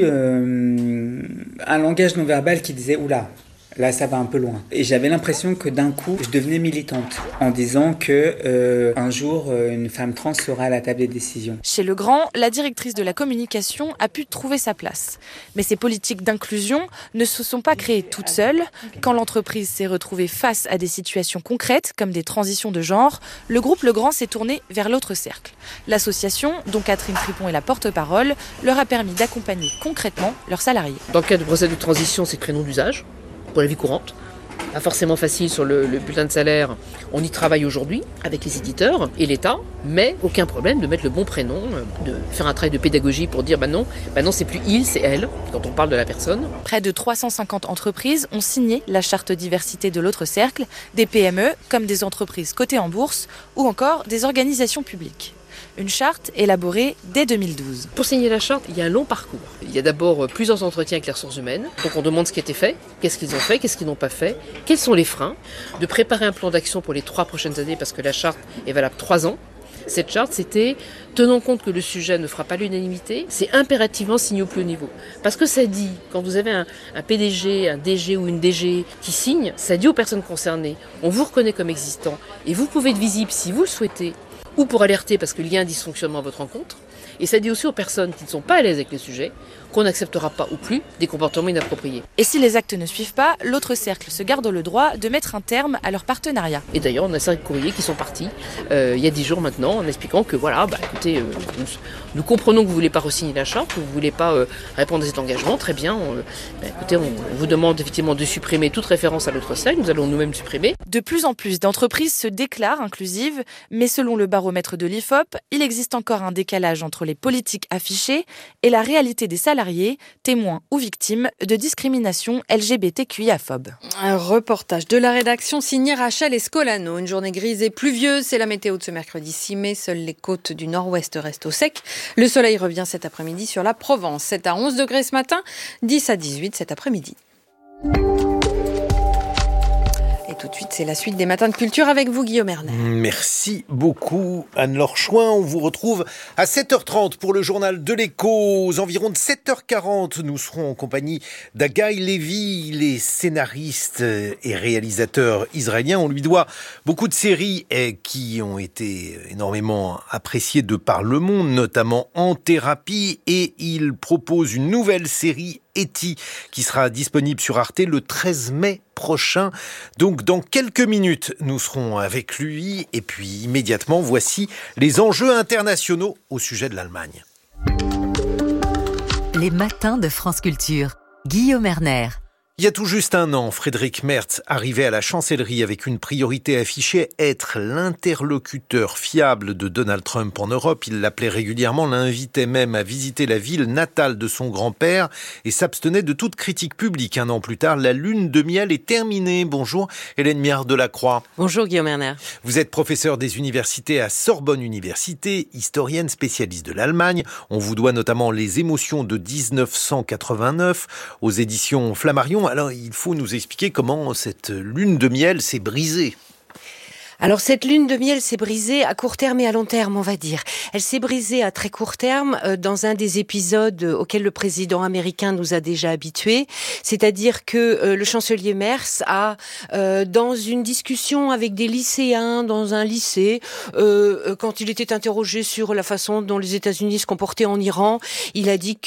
un langage non verbal qui disait « Oula ». Là, ça va un peu loin. Et j'avais l'impression que d'un coup, je devenais militante en disant que un jour, une femme trans sera à la table des décisions. Chez Legrand, la directrice de la communication a pu trouver sa place. Mais ces politiques d'inclusion ne se sont pas créées toutes seules. Quand l'entreprise s'est retrouvée face à des situations concrètes, comme des transitions de genre, le groupe Legrand s'est tourné vers l'autre cercle. L'association, dont Catherine Tripon est la porte-parole, leur a permis d'accompagner concrètement leurs salariés. Dans le cas de procédure de transition, c'est prénom d'usage. Pour la vie courante. Pas forcément facile sur le bulletin de salaire. On y travaille aujourd'hui avec les éditeurs et l'État, mais aucun problème de mettre le bon prénom, de faire un travail de pédagogie pour dire non, c'est plus il, c'est elle, quand on parle de la personne. Près de 350 entreprises ont signé la charte diversité de l'autre cercle, des PME comme des entreprises cotées en bourse ou encore des organisations publiques. Une charte élaborée dès 2012. Pour signer la charte, il y a un long parcours. Il y a d'abord plusieurs entretiens avec les ressources humaines. Donc on demande ce qui a été fait, qu'est-ce qu'ils ont fait, qu'est-ce qu'ils n'ont pas fait, quels sont les freins, de préparer un plan d'action pour les 3 prochaines années parce que la charte est valable 3 ans. Cette charte, c'était, tenant compte que le sujet ne fera pas l'unanimité, c'est impérativement signé au plus haut niveau. Parce que ça dit, quand vous avez un PDG, un DG ou une DG qui signe, ça dit aux personnes concernées, on vous reconnaît comme existant et vous pouvez être visible si vous le souhaitez, ou pour alerter parce qu'il y a un dysfonctionnement à votre rencontre. Et ça dit aussi aux personnes qui ne sont pas à l'aise avec les sujets qu'on n'acceptera pas ou plus des comportements inappropriés. Et si les actes ne suivent pas, l'autre cercle se garde le droit de mettre un terme à leur partenariat. Et d'ailleurs, on a 5 courriers qui sont partis il y a 10 jours maintenant en expliquant que écoutez, nous comprenons que vous ne voulez pas re-signer la charte, que vous ne voulez pas répondre à cet engagement, très bien. Écoutez, on vous demande effectivement de supprimer toute référence à l'autre cercle, nous allons nous-mêmes supprimer. De plus en plus d'entreprises se déclarent inclusives, mais selon le baromètre de l'IFOP, il existe encore un décalage entre les politiques affichées et la réalité des salariés, témoins ou victimes de discrimination LGBTQIA-phobe. Un reportage de la rédaction signé Rachel Escolano. Une journée grise et pluvieuse, c'est la météo de ce mercredi 6 mai. Seules les côtes du nord-ouest restent au sec. Le soleil revient cet après-midi sur la Provence. 7 à 11 degrés ce matin, 10 à 18 cet après-midi. Et tout de suite, c'est la suite des Matins de Culture avec vous, Guillaume Erner. Merci beaucoup, Anne-Laure Chouin. On vous retrouve à 7h30 pour le journal de l'Écho. Aux environs de 7h40, nous serons en compagnie d'Agaï Lévy, les scénaristes et réalisateurs israéliens. On lui doit beaucoup de séries qui ont été énormément appréciées de par le monde, notamment En thérapie. Et il propose une nouvelle série Haiti, qui sera disponible sur Arte le 13 mai prochain. Donc dans quelques minutes, nous serons avec lui. Et puis immédiatement, voici les enjeux internationaux au sujet de l'Allemagne. Les matins de France Culture. Guillaume Erner. Il y a tout juste un an, Friedrich Merz arrivait à la chancellerie avec une priorité affichée, être l'interlocuteur fiable de Donald Trump en Europe. Il l'appelait régulièrement, l'invitait même à visiter la ville natale de son grand-père et s'abstenait de toute critique publique. Un an plus tard, la lune de miel est terminée. Bonjour Hélène Miard-Delacroix. Bonjour Guillaume Erner. Vous êtes professeur des universités à Sorbonne Université, historienne spécialiste de l'Allemagne. On vous doit notamment Les émotions de 1989 aux éditions Flammarion. Alors, il faut nous expliquer comment cette lune de miel s'est brisée. Alors cette lune de miel s'est brisée à court terme et à long terme, on va dire. Elle s'est brisée à très court terme dans un des épisodes auxquels le président américain nous a déjà habitués. C'est-à-dire que le chancelier Merz a, dans une discussion avec des lycéens dans un lycée, quand il était interrogé sur la façon dont les États-Unis se comportaient en Iran, il a dit que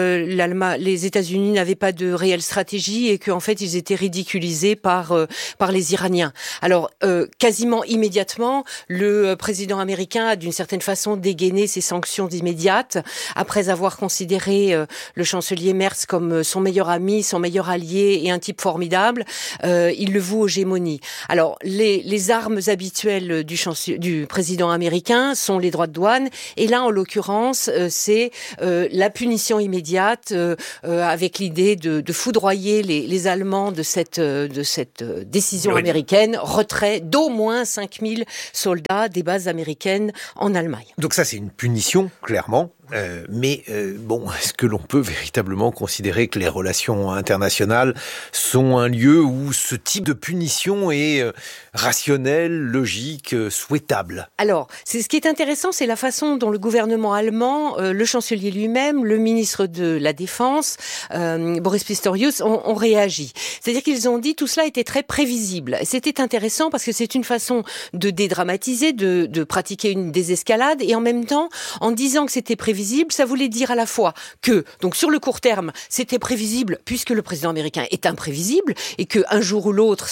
les États-Unis n'avaient pas de réelle stratégie et qu'en fait ils étaient ridiculisés par les Iraniens. Alors quasiment immédiatement, le président américain a d'une certaine façon dégainé ses sanctions immédiates après avoir considéré le chancelier Merz comme son meilleur ami, son meilleur allié et un type formidable. Il le voue aux gémonies. Alors, les armes habituelles du président américain sont les droits de douane et là, en l'occurrence, c'est la punition immédiate avec l'idée de foudroyer les Allemands de cette décision américaine, retrait d'au moins 5000 soldats des bases américaines en Allemagne. Donc ça, c'est une punition, clairement. Mais est-ce que l'on peut véritablement considérer que les relations internationales sont un lieu où ce type de punition est rationnel, logique, souhaitable? Alors, ce qui est intéressant, c'est la façon dont le gouvernement allemand, le chancelier lui-même, le ministre de la Défense, Boris Pistorius, ont réagi. C'est-à-dire qu'ils ont dit tout cela était très prévisible. C'était intéressant parce que c'est une façon de dédramatiser, de pratiquer une désescalade et en même temps, en disant que c'était prévisible, ça voulait dire à la fois que, donc sur le court terme, c'était prévisible puisque le président américain est imprévisible et que un jour ou l'autre,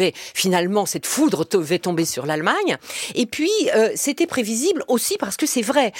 cette foudre devait tomber sur l'Allemagne. Et puis, c'était prévisible aussi parce que c'est vrai,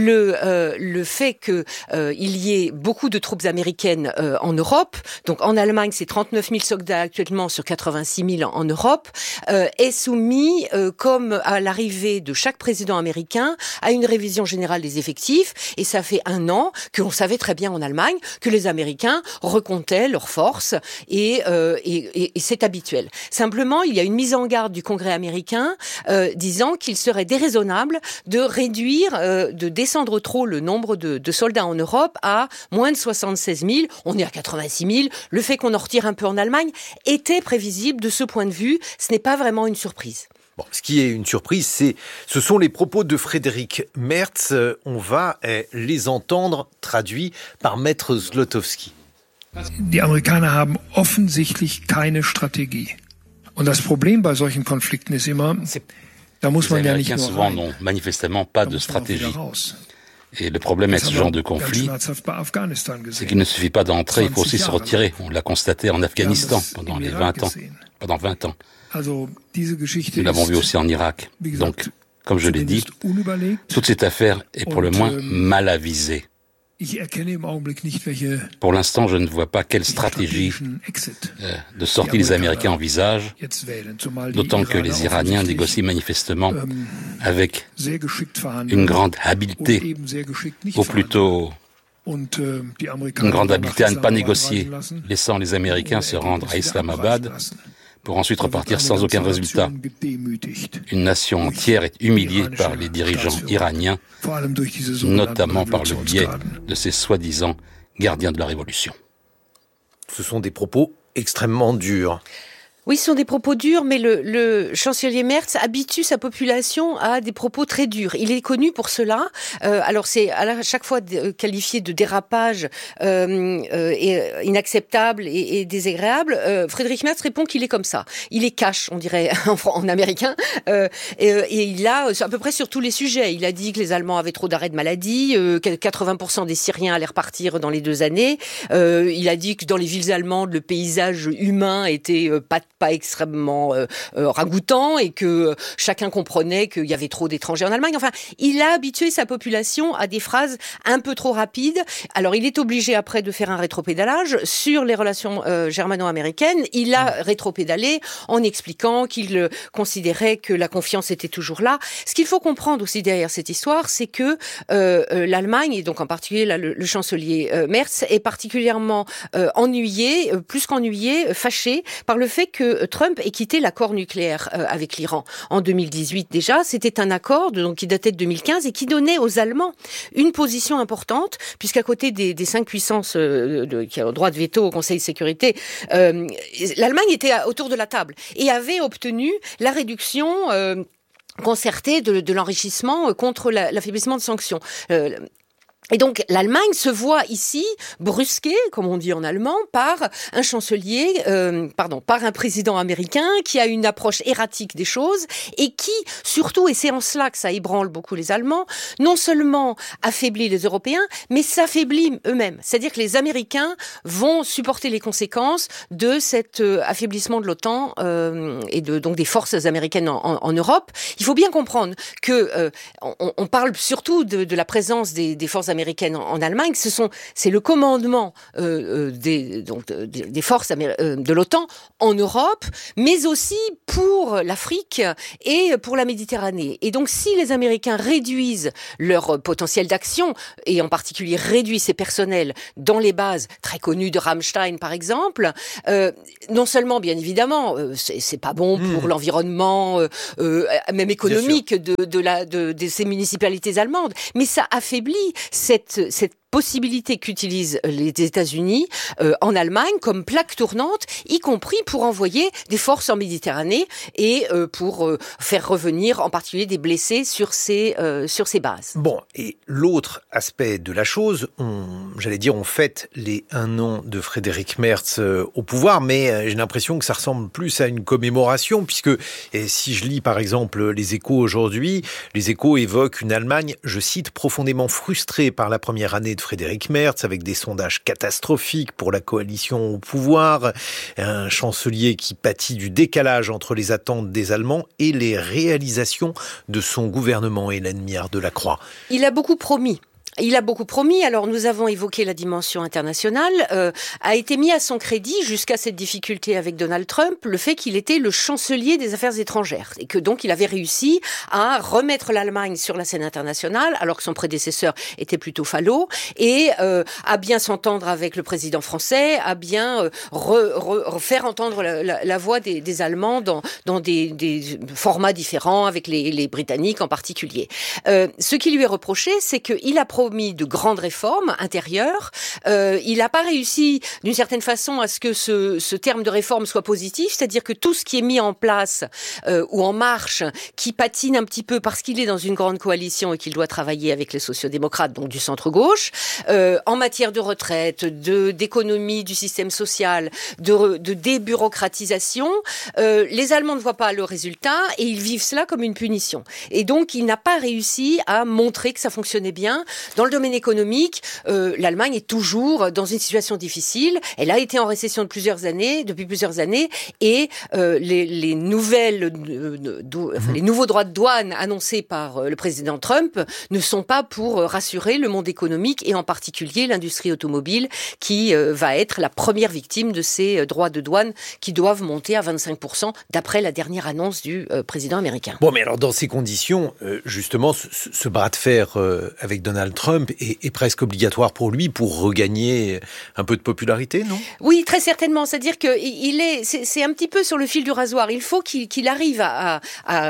le fait que il y ait beaucoup de troupes américaines en Europe, donc en Allemagne, c'est 39 000 soldats actuellement sur 86 000 en Europe, est soumis, comme à l'arrivée de chaque président américain, à une révision générale des effectifs. Et ça fait un an qu'on savait très bien en Allemagne que les Américains recomptaient leurs forces et c'est habituel. Simplement, il y a une mise en garde du Congrès américain disant qu'il serait déraisonnable de réduire, de descendre trop le nombre de soldats en Europe à moins de 76 000. On est à 86 000. Le fait qu'on en retire un peu en Allemagne était prévisible de ce point de vue. Ce n'est pas vraiment une surprise. Bon, ce qui est une surprise, ce sont les propos de Friedrich Merz. On va les entendre traduits par Maître Zlotowski. Die Amerikaner haben offensichtlich keine Strategie. Und das Problem bei solchen Konflikten ist immer, da muss man ja nicht nur souvent n'ont manifestement pas de stratégie. Et le problème avec ce genre de conflit, c'est qu'il ne suffit pas d'entrer, il faut aussi se retirer. On l'a constaté en Afghanistan pendant 20 ans. Nous l'avons vu aussi en Irak. Donc, comme je l'ai dit, toute cette affaire est pour le moins mal avisée. Pour l'instant, je ne vois pas quelle stratégie de sortie les Américains envisagent, d'autant que les Iraniens négocient manifestement avec une grande habileté, ou plutôt une grande habileté à ne pas négocier, laissant les Américains se rendre à Islamabad pour ensuite repartir sans aucun résultat. Une nation entière est humiliée par les dirigeants iraniens, notamment par le biais de ces soi-disant gardiens de la révolution. Ce sont des propos extrêmement durs. Oui, ce sont des propos durs, mais le chancelier Merz habitue sa population à des propos très durs. Il est connu pour cela. Alors c'est à chaque fois qualifié de dérapage inacceptable et désagréable. Friedrich Merz répond qu'il est comme ça. Il est cash, on dirait en américain, et il a à peu près sur tous les sujets. Il a dit que les Allemands avaient trop d'arrêts de maladie, que 80% des Syriens allaient repartir dans les 2 années. Il a dit que dans les villes allemandes, le paysage humain était pas extrêmement ragoûtant et que chacun comprenait qu'il y avait trop d'étrangers en Allemagne. Enfin, il a habitué sa population à des phrases un peu trop rapides. Alors, il est obligé après de faire un rétropédalage sur les relations germano-américaines. Il a rétropédalé en expliquant qu'il considérait que la confiance était toujours là. Ce qu'il faut comprendre aussi derrière cette histoire, c'est que l'Allemagne, et donc en particulier là, le chancelier Merz, est particulièrement ennuyé, plus qu'ennuyé, fâché par le fait que Trump ait quitté l'accord nucléaire avec l'Iran en 2018 déjà. C'était un accord qui datait de 2015 et qui donnait aux Allemands une position importante, puisqu'à côté des 5 puissances qui ont le droit de veto au Conseil de sécurité, l'Allemagne était autour de la table et avait obtenu la réduction concertée de l'enrichissement contre l'affaiblissement de sanctions. Et donc, l'Allemagne se voit ici brusquée, comme on dit en allemand, par un chancelier, par un président américain qui a une approche erratique des choses et qui, surtout, et c'est en cela que ça ébranle beaucoup les Allemands, non seulement affaiblit les Européens, mais s'affaiblit eux-mêmes. C'est-à-dire que les Américains vont supporter les conséquences de cet affaiblissement de l'OTAN et donc des forces américaines en Europe. Il faut bien comprendre que on parle surtout de la présence des forces américaines en Allemagne. C'est le commandement des forces de l'OTAN en Europe, mais aussi pour l'Afrique et pour la Méditerranée. Et donc, si les Américains réduisent leur potentiel d'action, et en particulier réduisent ses personnels dans les bases très connues de Ramstein, par exemple, non seulement, bien évidemment, c'est pas bon pour l'environnement, même économique de ces municipalités allemandes, mais ça affaiblit cette possibilité qu'utilisent les États-Unis en Allemagne comme plaque tournante, y compris pour envoyer des forces en Méditerranée et pour faire revenir en particulier des blessés sur ces bases. Bon, et l'autre aspect de la chose, on fête les 1 an de Friedrich Merz au pouvoir, mais j'ai l'impression que ça ressemble plus à une commémoration, puisque si je lis par exemple les Échos aujourd'hui, les Échos évoquent une Allemagne, je cite, profondément frustrée par la première année de Friedrich Merz, avec des sondages catastrophiques pour la coalition au pouvoir, un chancelier qui pâtit du décalage entre les attentes des Allemands et les réalisations de son gouvernement. Hélène Miard de la Croix. Il a beaucoup promis. Alors nous avons évoqué la dimension internationale, a été mis à son crédit jusqu'à cette difficulté avec Donald Trump, le fait qu'il était le chancelier des affaires étrangères et que donc il avait réussi à remettre l'Allemagne sur la scène internationale alors que son prédécesseur était plutôt falot et à bien s'entendre avec le président français, à bien faire entendre la voix des Allemands dans des formats différents avec les Britanniques en particulier. Ce qui lui est reproché, c'est qu'il a promis de grandes réformes intérieures. Il n'a pas réussi, d'une certaine façon, à ce que ce terme de réforme soit positif, c'est-à-dire que tout ce qui est mis en place ou en marche, qui patine un petit peu parce qu'il est dans une grande coalition et qu'il doit travailler avec les sociodémocrates, donc du centre-gauche, en matière de retraite, d'économie du système social, de débureaucratisation, les Allemands ne voient pas le résultat et ils vivent cela comme une punition. Et donc, il n'a pas réussi à montrer que ça fonctionnait bien. Dans le domaine économique, l'Allemagne est toujours dans une situation difficile. Elle a été en récession depuis plusieurs années, et les nouveaux droits de douane annoncés par le président Trump ne sont pas pour rassurer le monde économique et en particulier l'industrie automobile qui va être la première victime de ces droits de douane qui doivent monter à 25% d'après la dernière annonce du président américain. Bon, mais alors dans ces conditions, justement, ce bras de fer avec Donald Trump est presque obligatoire pour lui pour regagner un peu de popularité, non ? Oui, très certainement. C'est-à-dire que c'est un petit peu sur le fil du rasoir. Il faut qu'il arrive à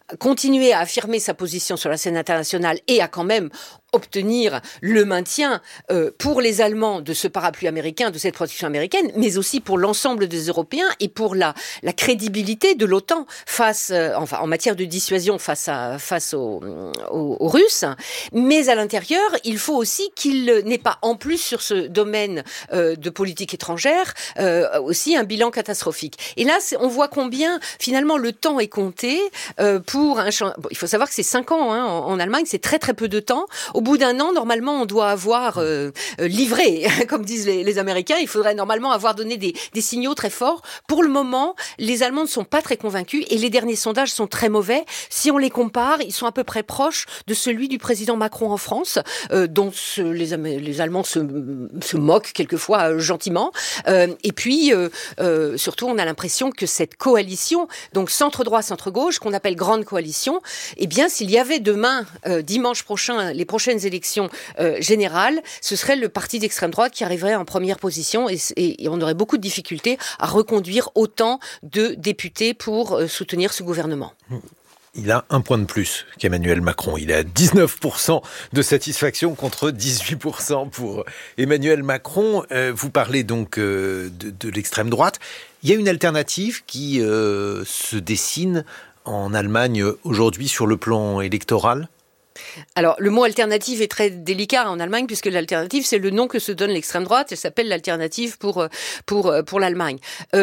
continuer à affirmer sa position sur la scène internationale et à quand même obtenir le maintien pour les Allemands de ce parapluie américain, de cette protection américaine, mais aussi pour l'ensemble des Européens et pour la crédibilité de l'OTAN face, en matière de dissuasion face aux Russes. Mais à l'intérieur, il faut aussi qu'il n'ait pas, en plus sur ce domaine de politique étrangère, aussi un bilan catastrophique. Et là, on voit combien finalement le temps est compté pour un. Il faut savoir que c'est 5 ans en Allemagne, c'est très très peu de temps. Au bout d'un an, normalement, on doit avoir livré, comme disent les Américains. Il faudrait normalement avoir donné des signaux très forts. Pour le moment, les Allemands ne sont pas très convaincus et les derniers sondages sont très mauvais. Si on les compare, ils sont à peu près proches de celui du président Macron en France, dont les Allemands se moquent quelquefois gentiment. Et puis, surtout, on a l'impression que cette coalition, donc centre-droit, centre-gauche, qu'on appelle grande coalition, eh bien, s'il y avait demain, dimanche prochain, les prochaines élections générales, ce serait le parti d'extrême droite qui arriverait en première position et on aurait beaucoup de difficultés à reconduire autant de députés pour soutenir ce gouvernement. Il a un point de plus qu'Emmanuel Macron. Il est à 19% de satisfaction contre 18% pour Emmanuel Macron. Vous parlez donc de l'extrême droite. Il y a une alternative qui se dessine en Allemagne aujourd'hui sur le plan électoral ? Alors, le mot alternative est très délicat en Allemagne puisque l'alternative, c'est le nom que se donne l'extrême droite. Elle s'appelle l'alternative pour l'Allemagne.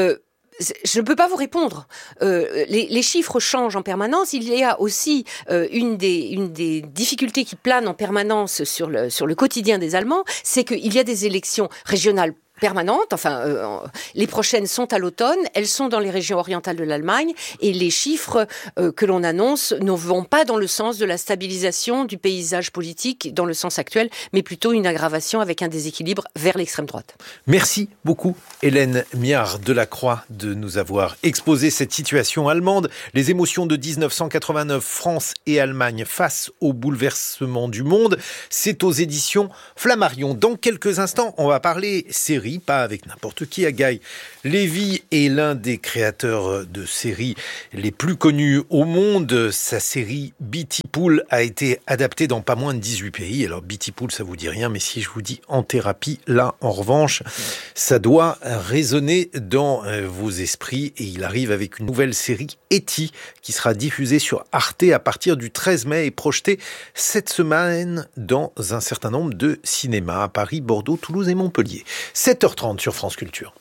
Je ne peux pas vous répondre. Les chiffres changent en permanence. Il y a aussi une des difficultés qui planent en permanence sur le quotidien des Allemands, c'est qu'il y a des élections régionales permanentes, les prochaines sont à l'automne, elles sont dans les régions orientales de l'Allemagne et les chiffres que l'on annonce ne vont pas dans le sens de la stabilisation du paysage politique dans le sens actuel, mais plutôt une aggravation avec un déséquilibre vers l'extrême droite. Merci beaucoup Hélène Miard-Delacroix de nous avoir exposé cette situation allemande, les émotions de 1989, France et Allemagne face au bouleversement du monde. C'est aux éditions Flammarion. Dans quelques instants, on va parler série, pas avec n'importe qui. Agaï Lévy est l'un des créateurs de séries les plus connus au monde. Sa série Bitty Pool a été adaptée dans pas moins de 18 pays. Alors Bitty Pool, ça vous dit rien, mais si je vous dis En thérapie, là, en revanche, ça doit résonner dans vos esprits. Et il arrive avec une nouvelle série, Etty, qui sera diffusée sur Arte à partir du 13 mai et projetée cette semaine dans un certain nombre de cinémas à Paris, Bordeaux, Toulouse et Montpellier. 7h30 sur France Culture.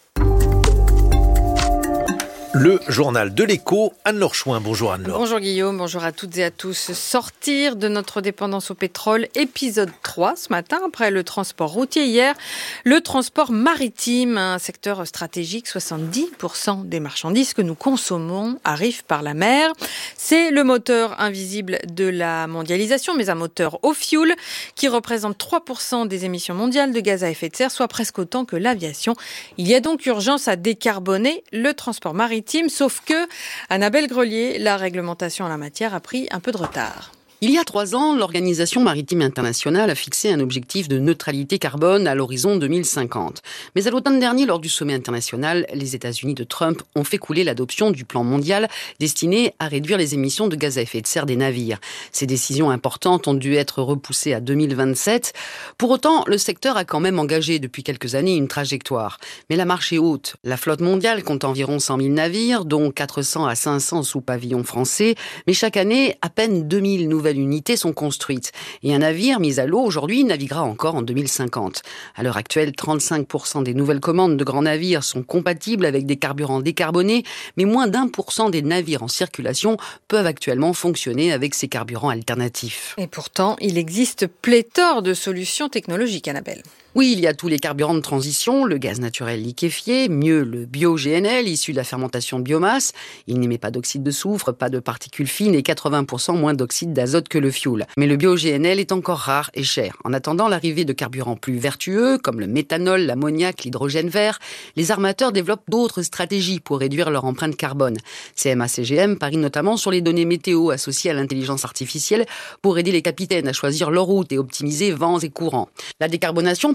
Le journal de l'écho, Anne-Laure Chouin. Bonjour Anne-Laure. Bonjour Guillaume, bonjour à toutes et à tous. Sortir de notre dépendance au pétrole, épisode 3 ce matin, après le transport routier hier. Le transport maritime, un secteur stratégique, 70% des marchandises que nous consommons arrivent par la mer. C'est le moteur invisible de la mondialisation, mais un moteur au fioul qui représente 3% des émissions mondiales de gaz à effet de serre, soit presque autant que l'aviation. Il y a donc urgence à décarboner le transport maritime. Sauf que, Annabelle Grelier, la réglementation en la matière a pris un peu de retard. Il y a 3 ans, l'Organisation maritime internationale a fixé un objectif de neutralité carbone à l'horizon 2050. Mais à l'automne dernier, lors du sommet international, les États-Unis de Trump ont fait couler l'adoption du plan mondial destiné à réduire les émissions de gaz à effet de serre des navires. Ces décisions importantes ont dû être repoussées à 2027. Pour autant, le secteur a quand même engagé depuis quelques années une trajectoire. Mais la marche est haute. La flotte mondiale compte environ 100 000 navires, dont 400 à 500 sous pavillon français. Mais chaque année, à peine 2000 nouvelles unités sont construites. Et un navire mis à l'eau aujourd'hui naviguera encore en 2050. À l'heure actuelle, 35% des nouvelles commandes de grands navires sont compatibles avec des carburants décarbonés, mais moins d'1% des navires en circulation peuvent actuellement fonctionner avec ces carburants alternatifs. Et pourtant, il existe pléthore de solutions technologiques, Annabelle. Oui, il y a tous les carburants de transition, le gaz naturel liquéfié, mieux le bio-GNL issu de la fermentation de biomasse. Il n'émet pas d'oxyde de soufre, pas de particules fines et 80% moins d'oxyde d'azote que le fioul. Mais le bio-GNL est encore rare et cher. En attendant l'arrivée de carburants plus vertueux, comme le méthanol, l'ammoniac, l'hydrogène vert, les armateurs développent d'autres stratégies pour réduire leur empreinte carbone. CMA-CGM parie notamment sur les données météo associées à l'intelligence artificielle pour aider les capitaines à choisir leur route et optimiser vents et courants. La décarbonation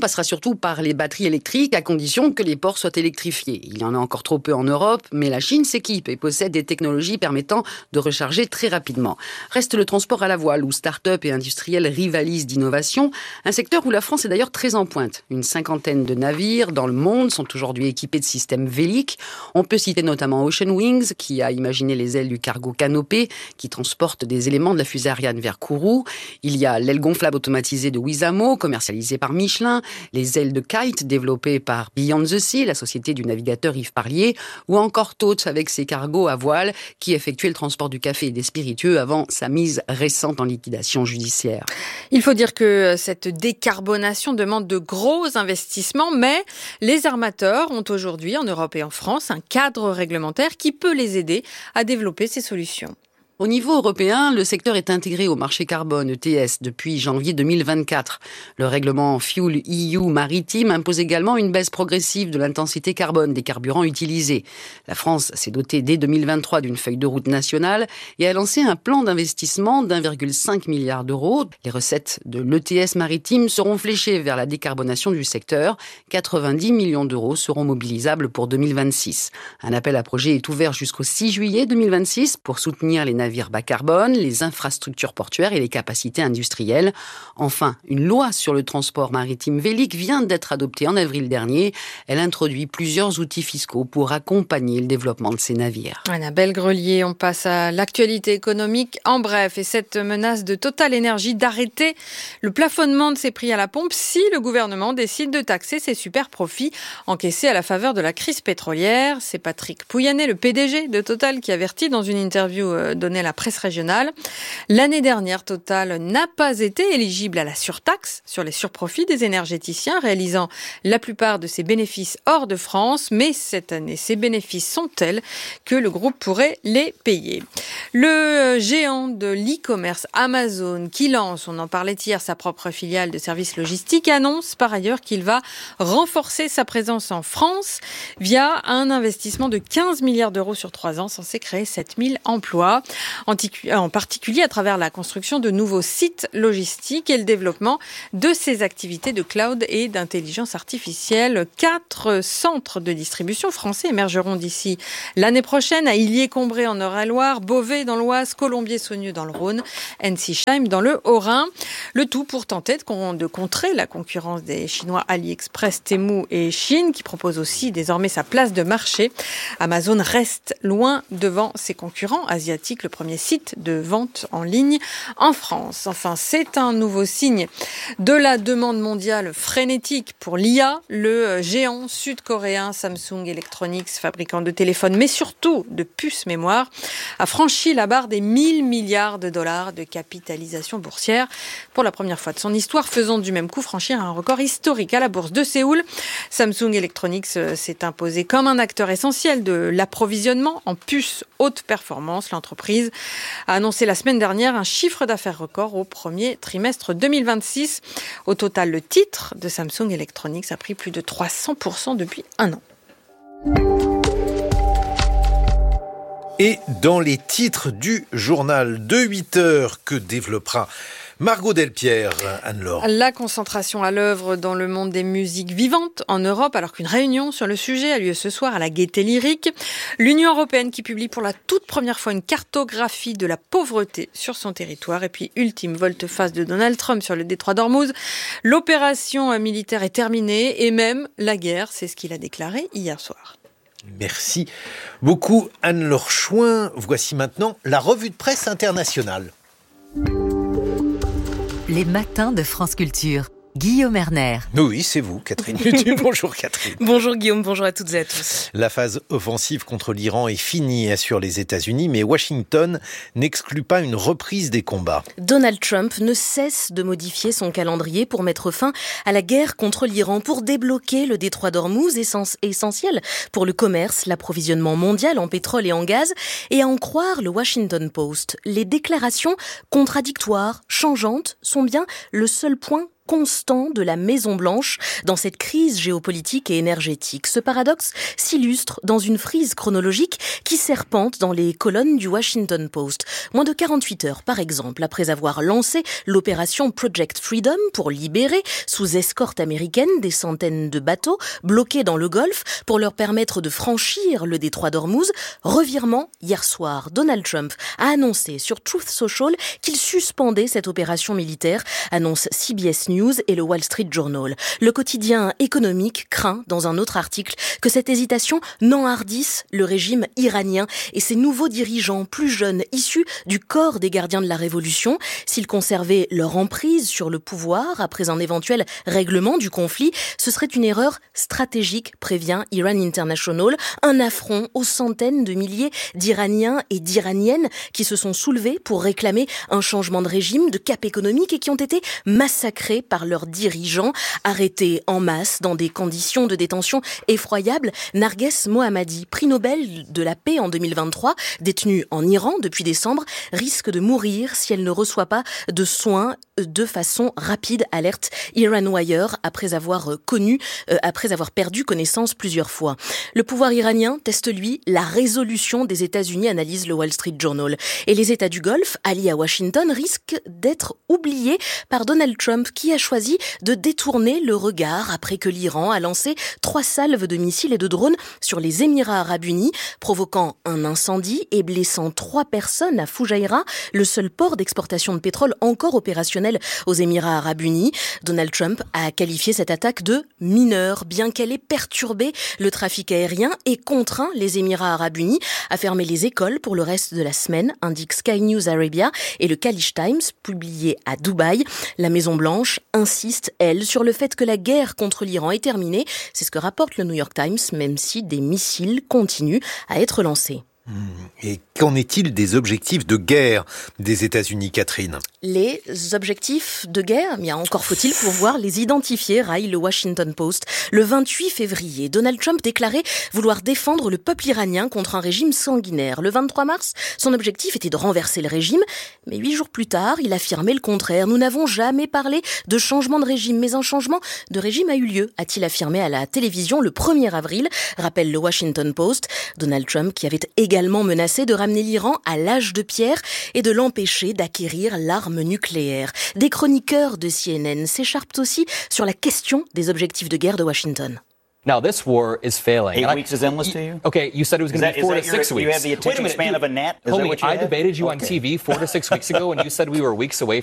passera surtout par les batteries électriques, à condition que les ports soient électrifiés. Il y en a encore trop peu en Europe, mais la Chine s'équipe et possède des technologies permettant de recharger très rapidement. Reste le transport à la voile, où start-up et industriels rivalisent d'innovation, un secteur où la France est d'ailleurs très en pointe. Une 50aine de navires dans le monde sont aujourd'hui équipés de systèmes véliques. On peut citer notamment Ocean Wings, qui a imaginé les ailes du cargo canopé, qui transportent des éléments de la fusée Ariane vers Kourou. Il y a l'aile gonflable automatisée de Wizamo, commercialisée par Michelin, les ailes de Kite, développées par Beyond the Sea, la société du navigateur Yves Parlier, ou encore Toth avec ses cargos à voile, qui effectuaient le transport du café et des spiritueux avant sa mise récente en liquidation judiciaire. Il faut dire que cette décarbonation demande de gros investissements, mais les armateurs ont aujourd'hui en Europe et en France un cadre réglementaire qui peut les aider à développer ces solutions. Au niveau européen, le secteur est intégré au marché carbone ETS depuis janvier 2024. Le règlement Fuel EU maritime impose également une baisse progressive de l'intensité carbone des carburants utilisés. La France s'est dotée dès 2023 d'une feuille de route nationale et a lancé un plan d'investissement d'1,5 milliard d'euros. Les recettes de l'ETS maritime seront fléchées vers la décarbonation du secteur. 90 millions d'euros seront mobilisables pour 2026. Un appel à projet est ouvert jusqu'au 6 juillet 2026 pour soutenir les navires bas carbone, les infrastructures portuaires et les capacités industrielles. Enfin, une loi sur le transport maritime vélique vient d'être adoptée en avril dernier. Elle introduit plusieurs outils fiscaux pour accompagner le développement de ces navires. Annabelle Grelier, on passe à l'actualité économique en bref et cette menace de Total Énergie d'arrêter le plafonnement de ses prix à la pompe si le gouvernement décide de taxer ses super profits encaissés à la faveur de la crise pétrolière. C'est Patrick Pouyanné, le PDG de Total, qui avertit dans une interview donnée à la presse régionale. L'année dernière, Total n'a pas été éligible à la surtaxe sur les surprofits des énergéticiens réalisant la plupart de ses bénéfices hors de France, mais cette année, ces bénéfices sont tels que le groupe pourrait les payer. Le géant de l'e-commerce Amazon, qui lance, on en parlait hier, sa propre filiale de services logistiques, annonce par ailleurs qu'il va renforcer sa présence en France via un investissement de 15 milliards d'euros sur 3 ans, censé créer 7000 emplois. En particulier à travers la construction de nouveaux sites logistiques et le développement de ses activités de cloud et d'intelligence artificielle. 4 centres de distribution français émergeront d'ici l'année prochaine à Illiers-Combré en Eure-et-Loire, Beauvais dans l'Oise, Colombier-Saunieux dans le Rhône, Ensisheim dans le Haut-Rhin. Le tout pour tenter de contrer la concurrence des Chinois AliExpress, Temu et Chine, qui proposent aussi désormais sa place de marché. Amazon reste loin devant ses concurrents asiatiques, le premier site de vente en ligne en France. Enfin, c'est un nouveau signe de la demande mondiale frénétique pour l'IA. Le géant sud-coréen Samsung Electronics, fabricant de téléphones, mais surtout de puces mémoire, a franchi la barre des 1000 milliards de dollars de capitalisation boursière pour la première fois de son histoire, faisant du même coup franchir un record historique à la bourse de Séoul. Samsung Electronics s'est imposé comme un acteur essentiel de l'approvisionnement en puces haute performance. L'entreprise a annoncé la semaine dernière un chiffre d'affaires record au premier trimestre 2026. Au total, le titre de Samsung Electronics a pris plus de 300% depuis un an. Et dans les titres du journal de 8h que développera Margot Delpierre, Anne-Laure. La concentration à l'œuvre dans le monde des musiques vivantes en Europe, alors qu'une réunion sur le sujet a lieu ce soir à la Gaîté Lyrique. L'Union européenne qui publie pour la toute première fois une cartographie de la pauvreté sur son territoire. Et puis, ultime volte-face de Donald Trump sur le détroit d'Ormuz. L'opération militaire est terminée et même la guerre, c'est ce qu'il a déclaré hier soir. Merci beaucoup Anne-Laure Chouin. Voici maintenant la revue de presse internationale. Les matins de France Culture. Guillaume Erner. Oui, c'est vous, Catherine Lutu. Bonjour Catherine. Bonjour Guillaume, bonjour à toutes et à tous. La phase offensive contre l'Iran est finie, assurent les États-Unis, mais Washington n'exclut pas une reprise des combats. Donald Trump ne cesse de modifier son calendrier pour mettre fin à la guerre contre l'Iran, pour débloquer le détroit d'Ormuz, essentiel pour le commerce, l'approvisionnement mondial en pétrole et en gaz. Et à en croire le Washington Post, les déclarations contradictoires, changeantes, sont bien le seul point constant de la Maison-Blanche dans cette crise géopolitique et énergétique. Ce paradoxe s'illustre dans une frise chronologique qui serpente dans les colonnes du Washington Post. Moins de 48 heures, par exemple, après avoir lancé l'opération Project Freedom pour libérer, sous escorte américaine, des centaines de bateaux bloqués dans le Golfe pour leur permettre de franchir le détroit d'Ormuz, revirement hier soir. Donald Trump a annoncé sur Truth Social qu'il suspendait cette opération militaire, annonce CBS News et le Wall Street Journal. Le quotidien économique craint, dans un autre article, que cette hésitation n'enhardisse le régime iranien et ses nouveaux dirigeants plus jeunes issus du corps des gardiens de la révolution. S'ils conservaient leur emprise sur le pouvoir après un éventuel règlement du conflit, ce serait une erreur stratégique, prévient Iran International, un affront aux centaines de milliers d'Iraniens et d'Iraniennes qui se sont soulevés pour réclamer un changement de régime, de cap économique et qui ont été massacrés par leurs dirigeants, arrêtés en masse dans des conditions de détention effroyables. Narges Mohammadi, prix Nobel de la paix en 2023, détenue en Iran depuis décembre, risque de mourir si elle ne reçoit pas de soins de façon rapide, alerte Iran Wire, après avoir perdu connaissance plusieurs fois. Le pouvoir iranien teste, lui, la résolution des États-Unis, analyse le Wall Street Journal. Et les États du Golfe, alliés à Washington, risquent d'être oubliés par Donald Trump, qui a choisi de détourner le regard après que l'Iran a lancé 3 salves de missiles et de drones sur les Émirats arabes unis, provoquant un incendie et blessant 3 personnes à Fujairah, le seul port d'exportation de pétrole encore opérationnel aux Émirats arabes unis. Donald Trump a qualifié cette attaque de mineure, bien qu'elle ait perturbé le trafic aérien et contraint les Émirats arabes unis à fermer les écoles pour le reste de la semaine, indique Sky News Arabia et le Khaleej Times, publié à Dubaï. La Maison-Blanche insiste, elle, sur le fait que la guerre contre l'Iran est terminée. C'est ce que rapporte le New York Times, même si des missiles continuent à être lancés. Et qu'en est-il des objectifs de guerre des États-Unis, Catherine ? Les objectifs de guerre, bien encore faut-il pouvoir les identifier, raille le Washington Post. Le 28 février, Donald Trump déclarait vouloir défendre le peuple iranien contre un régime sanguinaire. Le 23 mars, son objectif était de renverser le régime, mais 8 jours plus tard, il affirmait le contraire. Nous n'avons jamais parlé de changement de régime, mais un changement de régime a eu lieu, a-t-il affirmé à la télévision le 1er avril, rappelle le Washington Post. Donald Trump qui avait également menacé de ramener l'Iran à l'âge de pierre et de l'empêcher d'acquérir l'arme nucléaire. Des chroniqueurs de CNN s'écharpent aussi sur la question des objectifs de guerre de Washington. Now, this war is failing. 8 weeks is endless to you? Okay, you said it was going to be 4 to 6 weeks. You have the attention span of a gnat? Homie, I debated you on TV 4 to 6 weeks ago, and you said we were weeks away